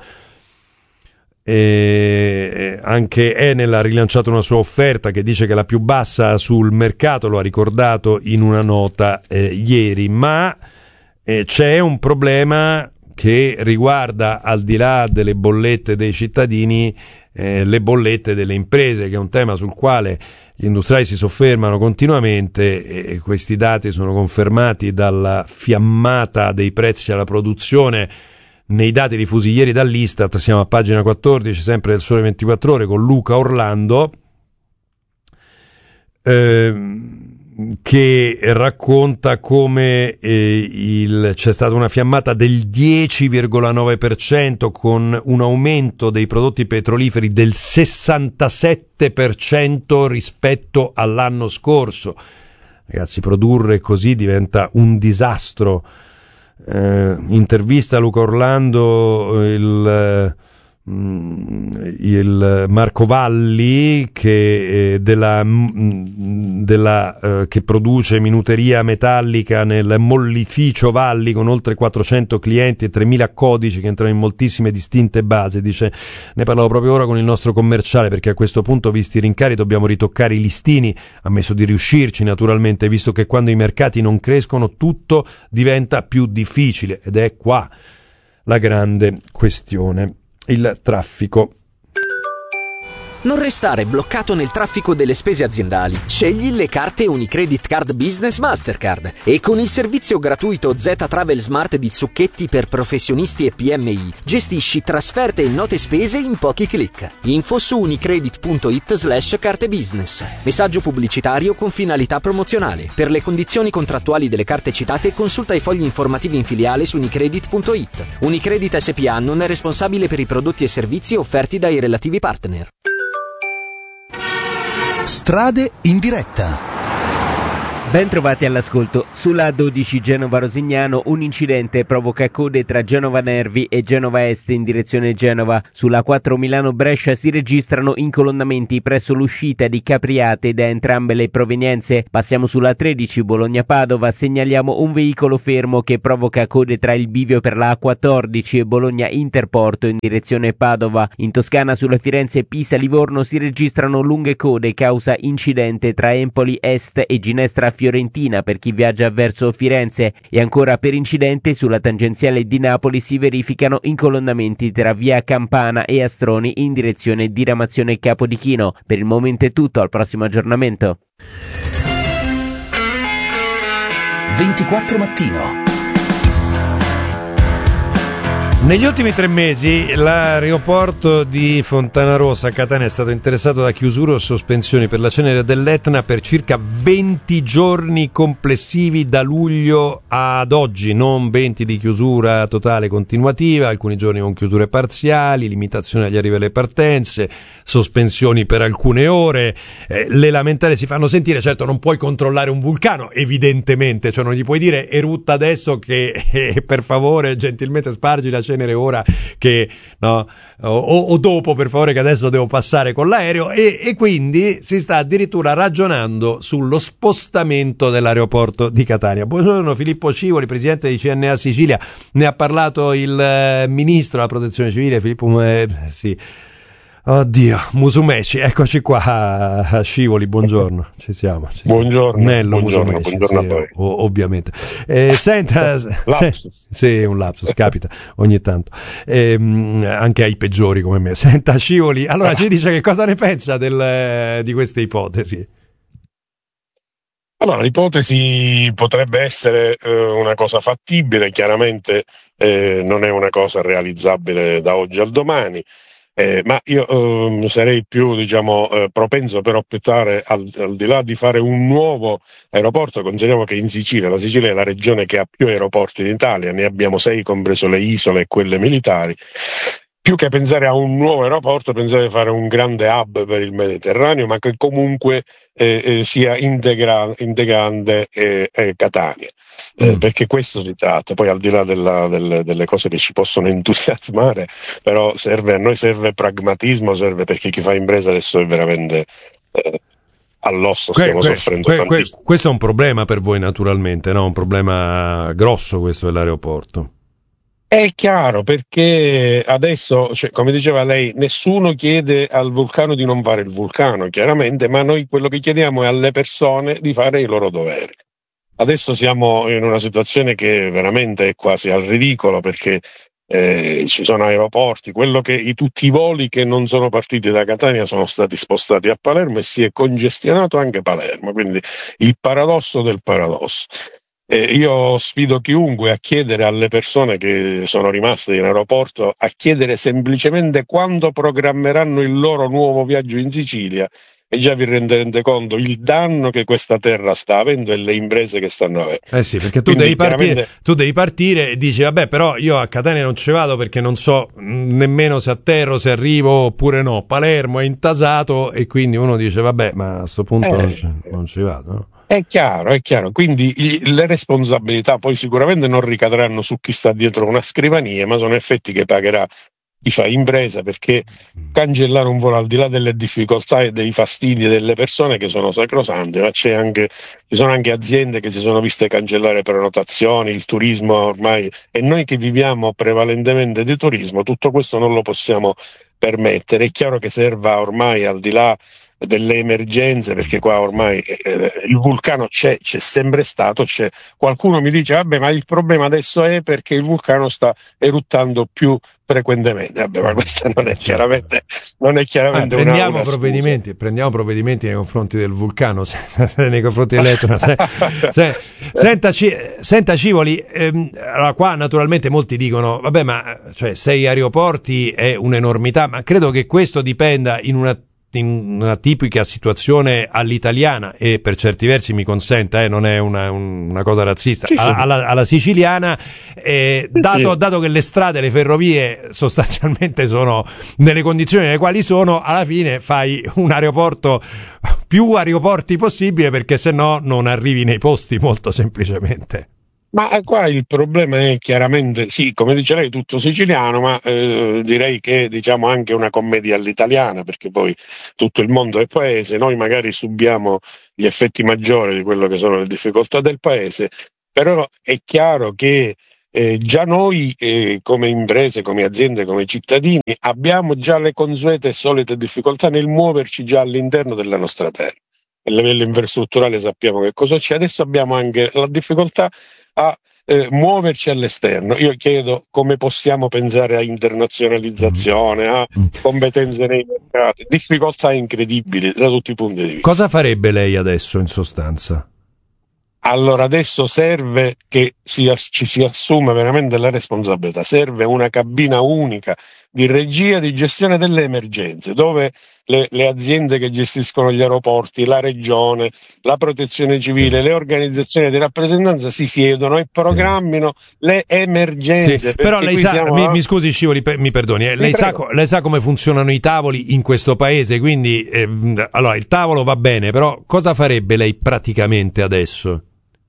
E anche Enel ha rilanciato una sua offerta che dice che è la più bassa sul mercato, lo ha ricordato in una nota eh, ieri, ma eh, c'è un problema che riguarda, al di là delle bollette dei cittadini, eh, le bollette delle imprese, che è un tema sul quale gli industriali si soffermano continuamente, e questi dati sono confermati dalla fiammata dei prezzi alla produzione nei dati diffusi ieri dall'Istat. Siamo a pagina quattordici, sempre del Sole ventiquattro Ore, con Luca Orlando, eh, che racconta come eh, il, c'è stata una fiammata del dieci virgola nove per cento, con un aumento dei prodotti petroliferi del sessantasette per cento rispetto all'anno scorso. Ragazzi, produrre così diventa un disastro. Eh, intervista a Luca Orlando il, il Marco Valli, che eh, della, della eh, che produce minuteria metallica nel mollificio Valli, con oltre quattrocento clienti e tremila codici che entrano in moltissime distinte basi. Dice: ne parlavo proprio ora con il nostro commerciale, perché a questo punto, visti i rincari, dobbiamo ritoccare i listini. Ammesso di riuscirci, naturalmente, visto che quando i mercati non crescono tutto diventa più difficile, ed è qua la grande questione: il traffico. Non restare bloccato nel traffico delle spese aziendali. Scegli le carte Unicredit Card Business Mastercard e con il servizio gratuito Z Travel Smart di Zucchetti per professionisti e P M I gestisci trasferte e note spese in pochi click. Info su unicredit.it slash carte business. Messaggio pubblicitario con finalità promozionale. Per le condizioni contrattuali delle carte citate consulta i fogli informativi in filiale su unicredit.it. Unicredit S P A non è responsabile per i prodotti e servizi offerti dai relativi partner. Strade in diretta. Ben trovati all'ascolto. Sulla A dodici Genova-Rosignano un incidente provoca code tra Genova Nervi e Genova Est in direzione Genova. Sulla A quattro Milano-Brescia si registrano incolonnamenti presso l'uscita di Capriate da entrambe le provenienze. Passiamo sulla A tredici Bologna-Padova, segnaliamo un veicolo fermo che provoca code tra il bivio per la A quattordici e Bologna-Interporto in direzione Padova. In Toscana sulla Firenze-Pisa-Livorno si registrano lunghe code causa incidente tra Empoli Est e Ginestra Fiorentina per chi viaggia verso Firenze, e ancora per incidente sulla tangenziale di Napoli si verificano incolonnamenti tra via Campana e Astroni in direzione diramazione Capodichino. Per il momento è tutto, al prossimo aggiornamento. ventiquattro Mattino. Negli ultimi tre mesi l'aeroporto di Fontanarossa a Catania è stato interessato da chiusure o sospensioni per la cenere dell'Etna per circa venti giorni complessivi da luglio ad oggi, non venti di chiusura totale continuativa, alcuni giorni con chiusure parziali, limitazioni agli arrivi e alle partenze, sospensioni per alcune ore. Eh, le lamentele si fanno sentire. Certo, non puoi controllare un vulcano, evidentemente, cioè non gli puoi dire erutta adesso che eh, per favore gentilmente spargi la cenere ora che no o, o dopo per favore che adesso devo passare con l'aereo, e, e quindi si sta addirittura ragionando sullo spostamento dell'aeroporto di Catania. Buongiorno Filippo Scivoli, presidente di C N A Sicilia. Ne ha parlato il eh, ministro della protezione civile Filippo eh, sì Oddio, Musumeci, eccoci qua, Scivoli, buongiorno, ci siamo. Ci buongiorno, siamo. Nello buongiorno, Musumeci, buongiorno sì, a voi. o- ovviamente. Eh, senta, lapsus. Sì, un lapsus, capita ogni tanto, eh, anche ai peggiori come me. Senta Scivoli, allora ci dice che cosa ne pensa del, di queste ipotesi? Allora, l'ipotesi potrebbe essere eh, una cosa fattibile, chiaramente eh, non è una cosa realizzabile da oggi al domani. Eh, ma io eh, sarei più diciamo eh, propenso per optare al, al di là di fare un nuovo aeroporto. Consideriamo che in Sicilia, la Sicilia è la regione che ha più aeroporti in Italia, ne abbiamo sei compreso le isole e quelle militari. Più che pensare a un nuovo aeroporto, pensare di fare un grande hub per il Mediterraneo, ma che comunque eh, eh, sia integra- integrante eh, eh, Catania. Eh, mm. Perché questo si tratta, poi al di là della, delle, delle cose che ci possono entusiasmare, però serve, a noi serve pragmatismo, serve perché chi fa impresa adesso è veramente eh, all'osso, stiamo que, soffrendo que, tantissimo. Que, questo è un problema per voi naturalmente, no? Un problema grosso questo dell'aeroporto. È chiaro, perché adesso, cioè, come diceva lei, nessuno chiede al vulcano di non fare il vulcano, chiaramente, ma noi quello che chiediamo è alle persone di fare i loro doveri. Adesso siamo in una situazione che veramente è quasi al ridicolo, perché eh, ci sono aeroporti, quello che i, tutti i voli che non sono partiti da Catania sono stati spostati a Palermo e si è congestionato anche Palermo, quindi il paradosso del paradosso. Eh, io sfido chiunque a chiedere alle persone che sono rimaste in aeroporto a chiedere semplicemente quando programmeranno il loro nuovo viaggio in Sicilia, e già vi rendete conto il danno che questa terra sta avendo e le imprese che stanno avendo. Eh sì, perché tu devi, chiaramente... partire, tu devi partire e dici vabbè, però io a Catania non ci vado perché non so nemmeno se atterro, se arrivo oppure no. Palermo è intasato e quindi uno dice vabbè, ma a sto punto eh... non, ci, non ci vado, no? È chiaro, è chiaro, quindi i, le responsabilità poi sicuramente non ricadranno su chi sta dietro una scrivania, ma sono effetti che pagherà chi fa impresa, perché cancellare un volo, al di là delle difficoltà e dei fastidi delle persone che sono sacrosanti, ma c'è anche, ci sono anche aziende che si sono viste cancellare prenotazioni, il turismo ormai, e noi che viviamo prevalentemente di turismo, tutto questo non lo possiamo permettere. È chiaro che serva ormai, al di là delle emergenze, perché qua ormai eh, il vulcano c'è, c'è sempre stato, c'è. Qualcuno mi dice vabbè, ma il problema adesso è perché il vulcano sta eruttando più frequentemente. Vabbè, ma questa non è chiaramente non è chiaramente ah, prendiamo una, una provvedimenti scusa. Prendiamo provvedimenti nei confronti del vulcano, nei confronti dell'Etna. se, se, senta, senta Scivoli, ehm, allora qua naturalmente molti dicono vabbè, ma cioè sei aeroporti è un'enormità, ma credo che questo dipenda in una in una tipica situazione all'italiana, e per certi versi mi consenta, eh, non è una, una cosa razzista, sì, sì. Alla, alla siciliana, eh, sì, dato, sì. dato che le strade, le ferrovie sostanzialmente sono nelle condizioni nelle quali sono, alla fine fai un aeroporto, più aeroporti possibile, perché se no non arrivi nei posti, molto semplicemente. Ma qua il problema è chiaramente, sì, come dice lei, tutto siciliano, ma eh, direi che diciamo anche una commedia all'italiana, perché poi tutto il mondo è paese, noi magari subiamo gli effetti maggiori di quello che sono le difficoltà del paese, però è chiaro che eh, già noi eh, come imprese, come aziende, come cittadini abbiamo già le consuete e solite difficoltà nel muoverci già all'interno della nostra terra. A livello infrastrutturale sappiamo che cosa c'è, adesso abbiamo anche la difficoltà a eh, muoverci all'esterno. Io chiedo come possiamo pensare a internazionalizzazione, a competenze nei mercati, difficoltà incredibili da tutti i punti di vista. Cosa farebbe lei adesso in sostanza? Allora adesso serve che si, ci si assuma veramente la responsabilità, serve una cabina unica di regia, di gestione delle emergenze, dove le, le aziende che gestiscono gli aeroporti, la regione, la protezione civile, sì. le organizzazioni di rappresentanza si siedono e programmino sì. le emergenze. Sì, però lei sa, mi, a... mi scusi Scivoli, mi perdoni, eh, mi lei, sa, lei sa come funzionano i tavoli in questo paese, quindi eh, allora il tavolo va bene, però cosa farebbe lei praticamente adesso?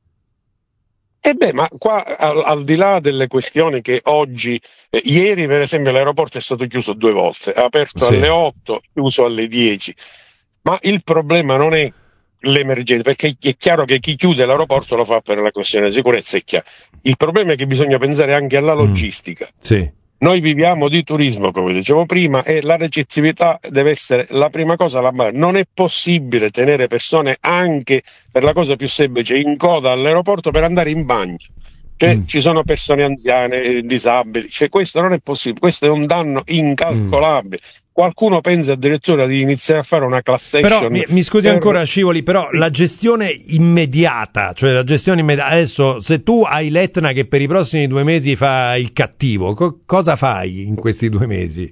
E beh, ma qua al, al di là delle questioni che oggi, eh, ieri per esempio l'aeroporto è stato chiuso due volte, aperto sì. alle otto, chiuso alle dieci, ma il problema non è l'emergenza, perché è chiaro che chi chiude l'aeroporto lo fa per la questione di sicurezza, è chiaro. Il problema è che bisogna pensare anche alla logistica. Mm. Sì. Noi viviamo di turismo, come dicevo prima, e la recettività deve essere la prima cosa. La non è possibile tenere persone, anche per la cosa più semplice, in coda all'aeroporto per andare in bagno. Cioè, mm. ci sono persone anziane, disabili, cioè, questo non è possibile, questo è un danno incalcolabile. Mm. Qualcuno pensa addirittura di iniziare a fare una class action. Però mi, mi scusi per... ancora Scivoli, però la gestione immediata, cioè la gestione immediata, adesso se tu hai l'Etna che per i prossimi due mesi fa il cattivo, co- cosa fai in questi due mesi?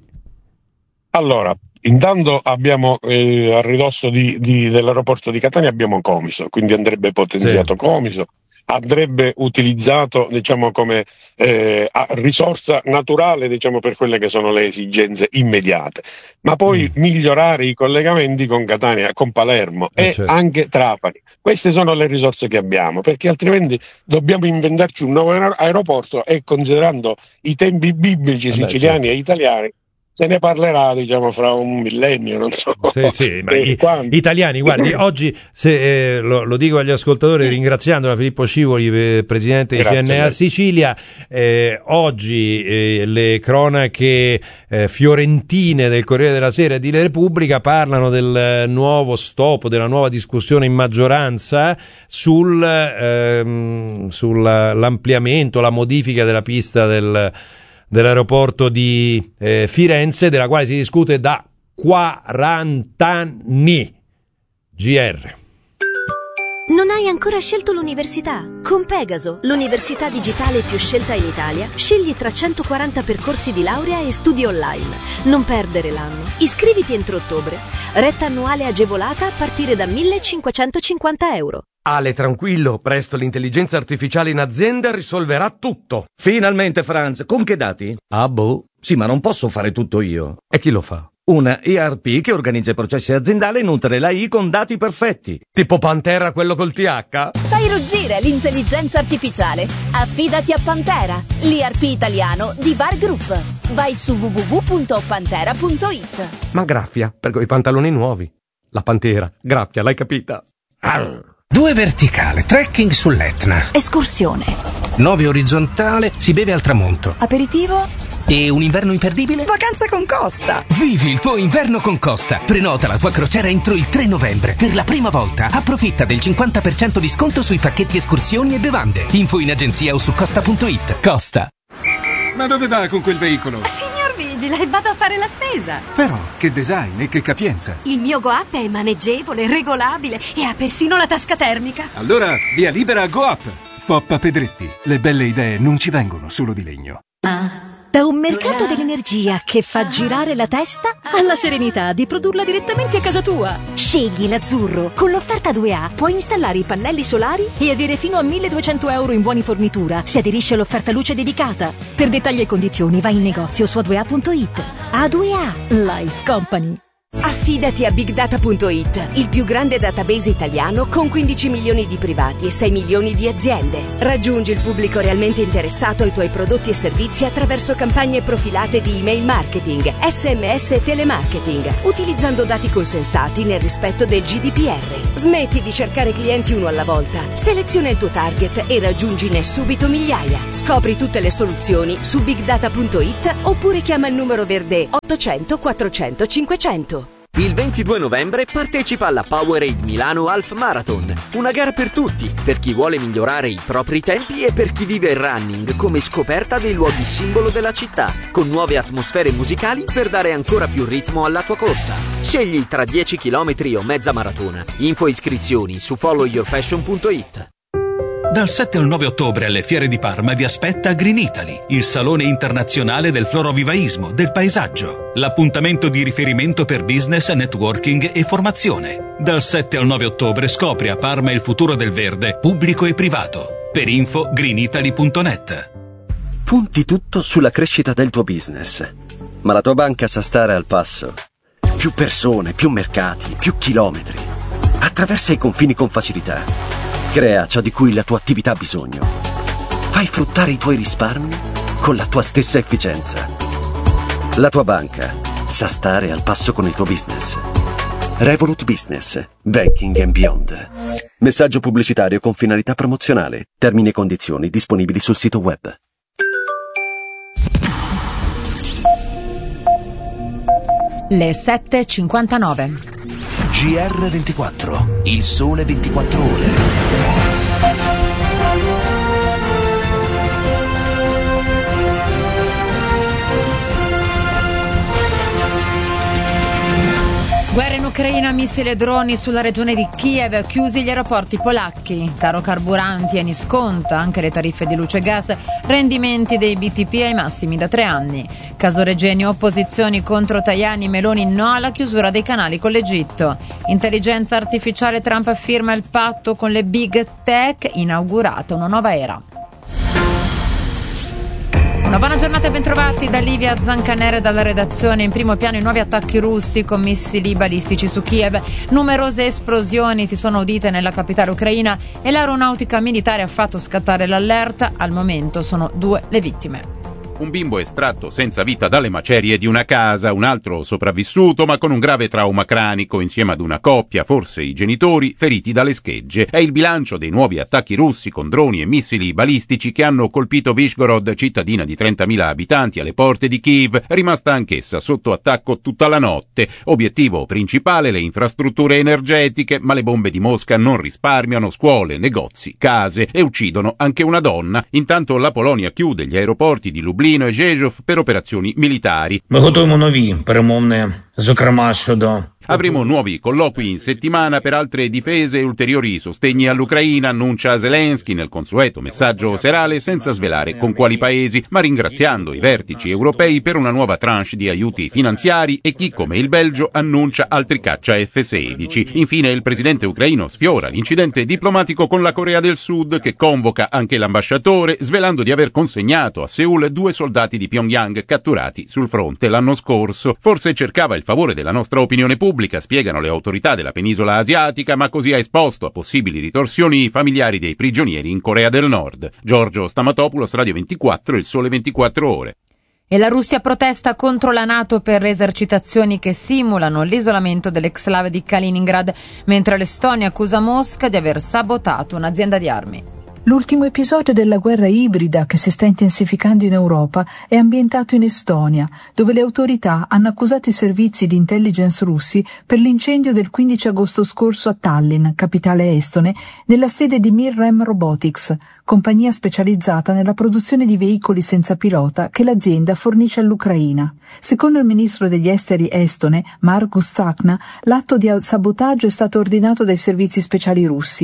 Allora, intanto abbiamo eh, a ridosso di, di, dell'aeroporto di Catania abbiamo Comiso, quindi andrebbe potenziato sì. Comiso. Andrebbe utilizzato, diciamo, come eh, risorsa naturale, diciamo, per quelle che sono le esigenze immediate, ma poi mm. migliorare i collegamenti con Catania, con Palermo eh, e certo. anche Trapani. Queste sono le risorse che abbiamo, perché altrimenti dobbiamo inventarci un nuovo aeroporto, e considerando i tempi biblici Vabbè, siciliani certo. e italiani, se ne parlerà, diciamo, fra un millennio, non so. Sì, sì, ma i, italiani, guardi, oggi, se, eh, lo, lo dico agli ascoltatori, ringraziando Filippo Scivoli, eh, presidente di C N A Sicilia, eh, oggi eh, le cronache eh, fiorentine del Corriere della Sera e di Repubblica parlano del nuovo stop, della nuova discussione in maggioranza sul ehm, sull'ampliamento, la modifica della pista del dell'aeroporto di eh, Firenze, della quale si discute da quaranta anni. G R. Non hai ancora scelto l'università? Con Pegaso, l'università digitale più scelta in Italia, scegli tra centoquaranta percorsi di laurea e studi online. Non perdere l'anno. Iscriviti entro ottobre. Retta annuale agevolata a partire da millecinquecentocinquanta euro. Ale, tranquillo, presto l'intelligenza artificiale in azienda risolverà tutto. Finalmente, Franz, con che dati? Ah, boh. Sì, ma non posso fare tutto io. E chi lo fa? Una E R P che organizza i processi aziendali e nutre la I con dati perfetti. Tipo Pantera, quello col T H? Fai ruggire l'intelligenza artificiale. Affidati a Pantera, l'E R P italiano di Bar Group. Vai su w w w punto pantera punto i t. Ma graffia, per quei pantaloni nuovi. La Pantera, graffia, l'hai capita? Arr. Due verticale, trekking sull'Etna. Escursione. Nove orizzontale, si beve al tramonto. Aperitivo. E un inverno imperdibile? Vacanza con Costa. Vivi il tuo inverno con Costa. Prenota la tua crociera entro il tre novembre. Per la prima volta approfitta del cinquanta per cento di sconto sui pacchetti escursioni e bevande. Info in agenzia o su costa punto i t. Costa. Ma dove va con quel veicolo? Signor Vigile, vado a fare la spesa. Però, che design e che capienza. Il mio GoUp è maneggevole, regolabile e ha persino la tasca termica. Allora, via libera a GoUp. Foppa Pedretti. Le belle idee non ci vengono solo di legno. Ah. Da un mercato dell'energia che fa girare la testa alla serenità di produrla direttamente a casa tua. Scegli l'azzurro. Con l'offerta due A puoi installare i pannelli solari e avere fino a milleduecento euro in buoni fornitura se aderisci all'offerta luce dedicata. Per dettagli e condizioni vai in negozio su a due a punto it. A due A Life Company. Affidati a big data punto it, il più grande database italiano con quindici milioni di privati e sei milioni di aziende. Raggiungi il pubblico realmente interessato ai tuoi prodotti e servizi attraverso campagne profilate di email marketing, sms e telemarketing, utilizzando dati consensati nel rispetto del G D P R. Smetti di cercare clienti uno alla volta, seleziona il tuo target e raggiungine subito migliaia. Scopri tutte le soluzioni su big data punto it oppure chiama il numero verde ottocento quattrocento cinquecento. Il ventidue novembre partecipa alla Powerade Milano Half Marathon, una gara per tutti, per chi vuole migliorare i propri tempi e per chi vive il running come scoperta dei luoghi simbolo della città, con nuove atmosfere musicali per dare ancora più ritmo alla tua corsa. Scegli tra dieci chilometri o mezza maratona. Info e iscrizioni su follow your passion punto it. Dal sette al nove ottobre alle Fiere di Parma vi aspetta Green Italy, il salone internazionale del florovivaismo, del paesaggio, l'appuntamento di riferimento per business, networking e formazione. Dal sette al nove ottobre scopri a Parma il futuro del verde, pubblico e privato. Per info green italy punto net. Punti tutto sulla crescita del tuo business, ma la tua banca sa stare al passo. Più persone, più mercati, più chilometri. Attraversa i confini con facilità. Crea ciò di cui la tua attività ha bisogno. Fai fruttare i tuoi risparmi con la tua stessa efficienza. La tua banca sa stare al passo con il tuo business. Revolut Business. Banking and Beyond. Messaggio pubblicitario con finalità promozionale. Termini e condizioni disponibili sul sito web. Le sette e cinquantanove. G R ventiquattro, il sole ventiquattro ore. Guerra in Ucraina, missili e droni sulla regione di Kiev, chiusi gli aeroporti polacchi, caro carburanti, Eni sconta anche le tariffe di luce e gas, rendimenti dei B T P ai massimi da tre anni. Caso Regeni, opposizioni contro Tajani, Meloni no alla chiusura dei canali con l'Egitto. Intelligenza artificiale, Trump firma il patto con le big tech, inaugurata una nuova era. Una buona giornata e bentrovati da Livia Zancanere dalla redazione. In primo piano i nuovi attacchi russi con missili balistici su Kiev. Numerose esplosioni si sono udite nella capitale ucraina e l'aeronautica militare ha fatto scattare l'allerta. Al momento sono due le vittime. Un bimbo estratto senza vita dalle macerie di una casa, un altro sopravvissuto ma con un grave trauma cranico insieme ad una coppia, forse i genitori, feriti dalle schegge. È il bilancio dei nuovi attacchi russi con droni e missili balistici che hanno colpito Vyshgorod, cittadina di trentamila abitanti alle porte di Kiev, rimasta anch'essa sotto attacco tutta la notte. Obiettivo principale le infrastrutture energetiche, ma le bombe di Mosca non risparmiano scuole, negozi, case e uccidono anche una donna. Intanto la Polonia chiude gli aeroporti di Lublino e Rzeszów per operazioni militari. Ми готуємо нові перемовини, зокрема щодо Avremo nuovi colloqui in settimana per altre difese e ulteriori sostegni all'Ucraina, annuncia Zelensky nel consueto messaggio serale, senza svelare con quali paesi, ma ringraziando i vertici europei per una nuova tranche di aiuti finanziari e chi, come il Belgio, annuncia altri caccia F sedici. Infine il presidente ucraino sfiora l'incidente diplomatico con la Corea del Sud, che convoca anche l'ambasciatore, svelando di aver consegnato a Seul due soldati di Pyongyang catturati sul fronte l'anno scorso. Forse cercava il favore della nostra opinione pubblica, spiegano le autorità della penisola asiatica, ma così ha esposto a possibili ritorsioni i familiari dei prigionieri in Corea del Nord. Giorgio Stamatopoulos, Radio ventiquattro, il sole ventiquattro ore. E la Russia protesta contro la NATO per esercitazioni che simulano l'isolamento dell'exclave di Kaliningrad, mentre l'Estonia accusa Mosca di aver sabotato un'azienda di armi. L'ultimo episodio della guerra ibrida che si sta intensificando in Europa è ambientato in Estonia, dove le autorità hanno accusato i servizi di intelligence russi per l'incendio del quindici agosto scorso a Tallinn, capitale estone, nella sede di Mirrem Robotics, compagnia specializzata nella produzione di veicoli senza pilota che l'azienda fornisce all'Ucraina. Secondo il ministro degli esteri estone, Margus Tsakna, l'atto di sabotaggio è stato ordinato dai servizi speciali russi.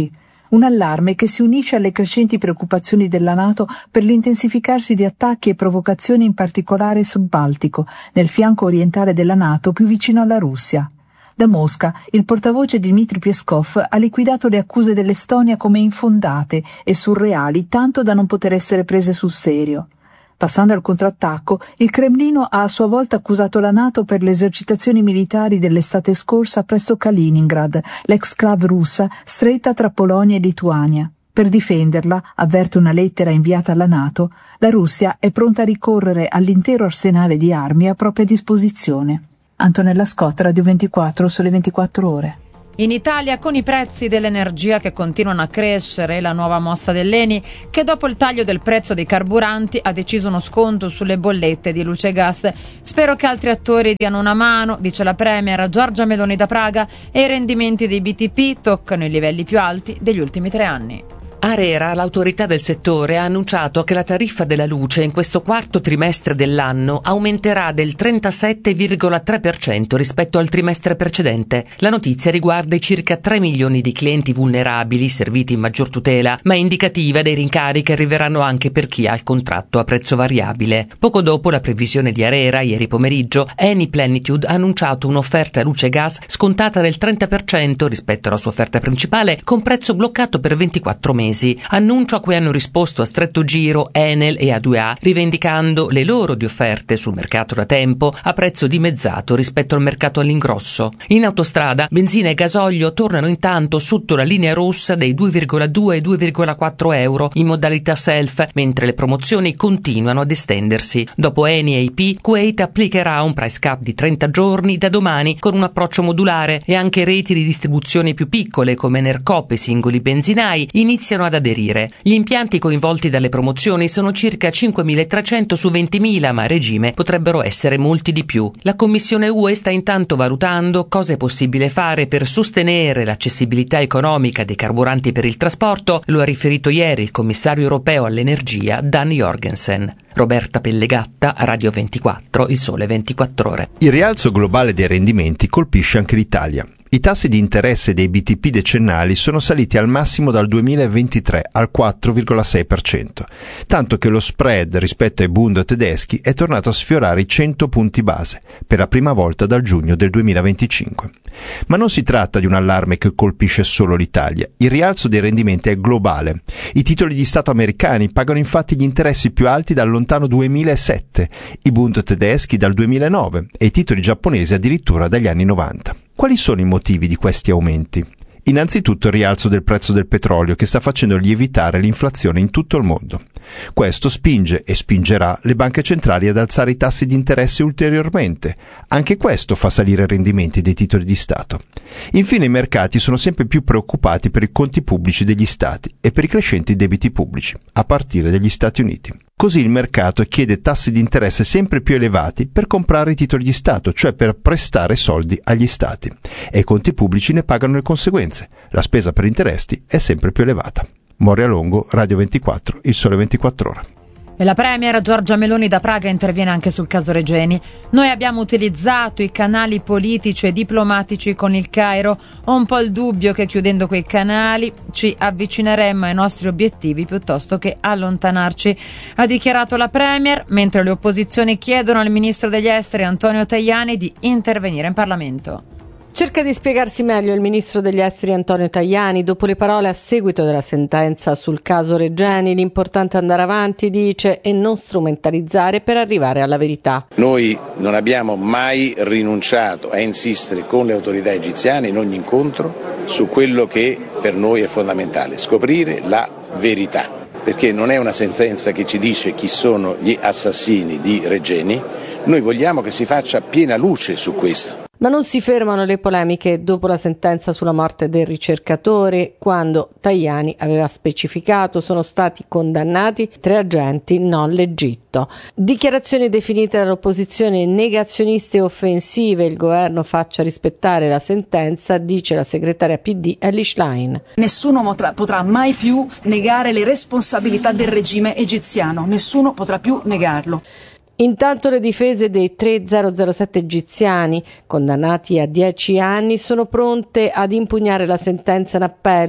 Un allarme che si unisce alle crescenti preoccupazioni della NATO per l'intensificarsi di attacchi e provocazioni, in particolare sul Baltico, nel fianco orientale della NATO più vicino alla Russia. Da Mosca, il portavoce Dmitry Peskov ha liquidato le accuse dell'Estonia come infondate e surreali, tanto da non poter essere prese sul serio. Passando al contrattacco, il Cremlino ha a sua volta accusato la NATO per le esercitazioni militari dell'estate scorsa presso Kaliningrad, l'ex-clave russa stretta tra Polonia e Lituania. Per difenderla, avverte una lettera inviata alla NATO, la Russia è pronta a ricorrere all'intero arsenale di armi a propria disposizione. Antonella Scott, Radio ventiquattro, Sole ventiquattro Ore. In Italia, con i prezzi dell'energia che continuano a crescere, la nuova mossa dell'Eni, che dopo il taglio del prezzo dei carburanti ha deciso uno sconto sulle bollette di luce e gas. Spero che altri attori diano una mano, dice la premier Giorgia Meloni da Praga, e i rendimenti dei B T P toccano i livelli più alti degli ultimi tre anni. ARERA, l'autorità del settore, ha annunciato che la tariffa della luce in questo quarto trimestre dell'anno aumenterà del trentasette virgola tre per cento rispetto al trimestre precedente. La notizia riguarda i circa tre milioni di clienti vulnerabili serviti in maggior tutela, ma è indicativa dei rincari che arriveranno anche per chi ha il contratto a prezzo variabile. Poco dopo la previsione di ARERA, ieri pomeriggio, Eni Plenitude ha annunciato un'offerta luce e gas scontata del trenta per cento rispetto alla sua offerta principale, con prezzo bloccato per ventiquattro mesi. Annuncio a cui hanno risposto a stretto giro Enel e A due A, rivendicando le loro di offerte sul mercato da tempo a prezzo dimezzato rispetto al mercato all'ingrosso. In autostrada, benzina e gasolio tornano intanto sotto la linea rossa dei due virgola due e due virgola quattro euro in modalità self, mentre le promozioni continuano ad estendersi. Dopo Eni e I P, Kuwait applicherà un price cap di trenta giorni da domani con un approccio modulare, e anche reti di distribuzione più piccole come Enercop e singoli benzinai iniziano ad aderire. Gli impianti coinvolti dalle promozioni sono circa cinquemilatrecento su ventimila, ma a regime potrebbero essere molti di più. La Commissione U E sta intanto valutando cosa è possibile fare per sostenere l'accessibilità economica dei carburanti per il trasporto, lo ha riferito ieri il commissario europeo all'energia Dan Jorgensen. Roberta Pellegatta, Radio ventiquattro, Il Sole ventiquattro Ore. Il rialzo globale dei rendimenti colpisce anche l'Italia. I tassi di interesse dei B T P decennali sono saliti al massimo dal duemilaventitré al quattro virgola sei per cento, tanto che lo spread rispetto ai Bund tedeschi è tornato a sfiorare i cento punti base, per la prima volta dal giugno del duemilaventicinque. Ma non si tratta di un allarme che colpisce solo l'Italia. Il rialzo dei rendimenti è globale. I titoli di Stato americani pagano infatti gli interessi più alti dal lontano duemilasette, i Bund tedeschi dal duemilanove e i titoli giapponesi addirittura dagli anni novanta. Quali sono i motivi di questi aumenti? Innanzitutto il rialzo del prezzo del petrolio, che sta facendo lievitare l'inflazione in tutto il mondo. Questo spinge e spingerà le banche centrali ad alzare i tassi di interesse ulteriormente. Anche questo fa salire i rendimenti dei titoli di Stato. Infine i mercati sono sempre più preoccupati per i conti pubblici degli Stati e per i crescenti debiti pubblici, a partire dagli Stati Uniti. Così il mercato chiede tassi di interesse sempre più elevati per comprare i titoli di Stato, cioè per prestare soldi agli Stati. E i conti pubblici ne pagano le conseguenze. La spesa per interessi è sempre più elevata. Moria Longo, Radio ventiquattro, Il Sole ventiquattro Ore. E la premier Giorgia Meloni da Praga interviene anche sul caso Regeni. Noi abbiamo utilizzato i canali politici e diplomatici con il Cairo. Ho un po' il dubbio che chiudendo quei canali ci avvicineremmo ai nostri obiettivi piuttosto che allontanarci, ha dichiarato la premier, mentre le opposizioni chiedono al ministro degli esteri Antonio Tajani di intervenire in Parlamento. Cerca di spiegarsi meglio il ministro degli esteri Antonio Tajani. Dopo le parole a seguito della sentenza sul caso Regeni, l'importante è andare avanti, dice, e non strumentalizzare per arrivare alla verità. Noi non abbiamo mai rinunciato a insistere con le autorità egiziane in ogni incontro su quello che per noi è fondamentale, scoprire la verità, perché non è una sentenza che ci dice chi sono gli assassini di Regeni, noi vogliamo che si faccia piena luce su questo. Ma non si fermano le polemiche dopo la sentenza sulla morte del ricercatore, quando Tajani aveva specificato sono stati condannati tre agenti, non l'Egitto. Dichiarazioni definite dall'opposizione negazioniste e offensive. Il governo faccia rispettare la sentenza, dice la segretaria P D Elly Schlein. Nessuno potrà, potrà mai più negare le responsabilità del regime egiziano, nessuno potrà più negarlo. Intanto le difese dei tre zero zero sette egiziani, condannati a dieci anni, sono pronte ad impugnare la sentenza in appello.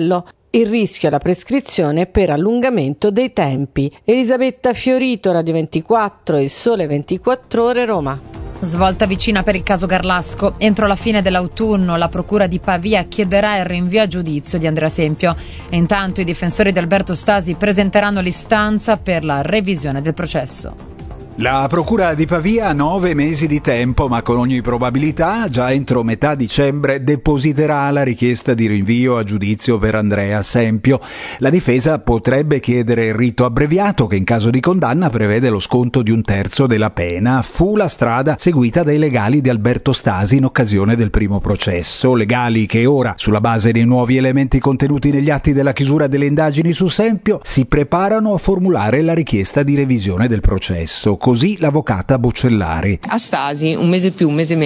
il rischio alla prescrizione per allungamento dei tempi. Elisabetta Fiorito, Radio ventiquattro e Sole ventiquattro Ore, Roma. Svolta vicina per il caso Garlasco. Entro la fine dell'autunno la procura di Pavia chiederà il rinvio a giudizio di Andrea Sempio. E intanto i difensori di Alberto Stasi presenteranno l'istanza per la revisione del processo. La procura di Pavia ha nove mesi di tempo, ma con ogni probabilità già entro metà dicembre depositerà la richiesta di rinvio a giudizio per Andrea Sempio. La difesa potrebbe chiedere il rito abbreviato, che in caso di condanna prevede lo sconto di un terzo della pena. Fu la strada seguita dai legali di Alberto Stasi in occasione del primo processo. Legali che ora, sulla base dei nuovi elementi contenuti negli atti della chiusura delle indagini su Sempio, si preparano a formulare la richiesta di revisione del processo. Così l'avvocata Boccellari. A Stasi un mese più, un mese meno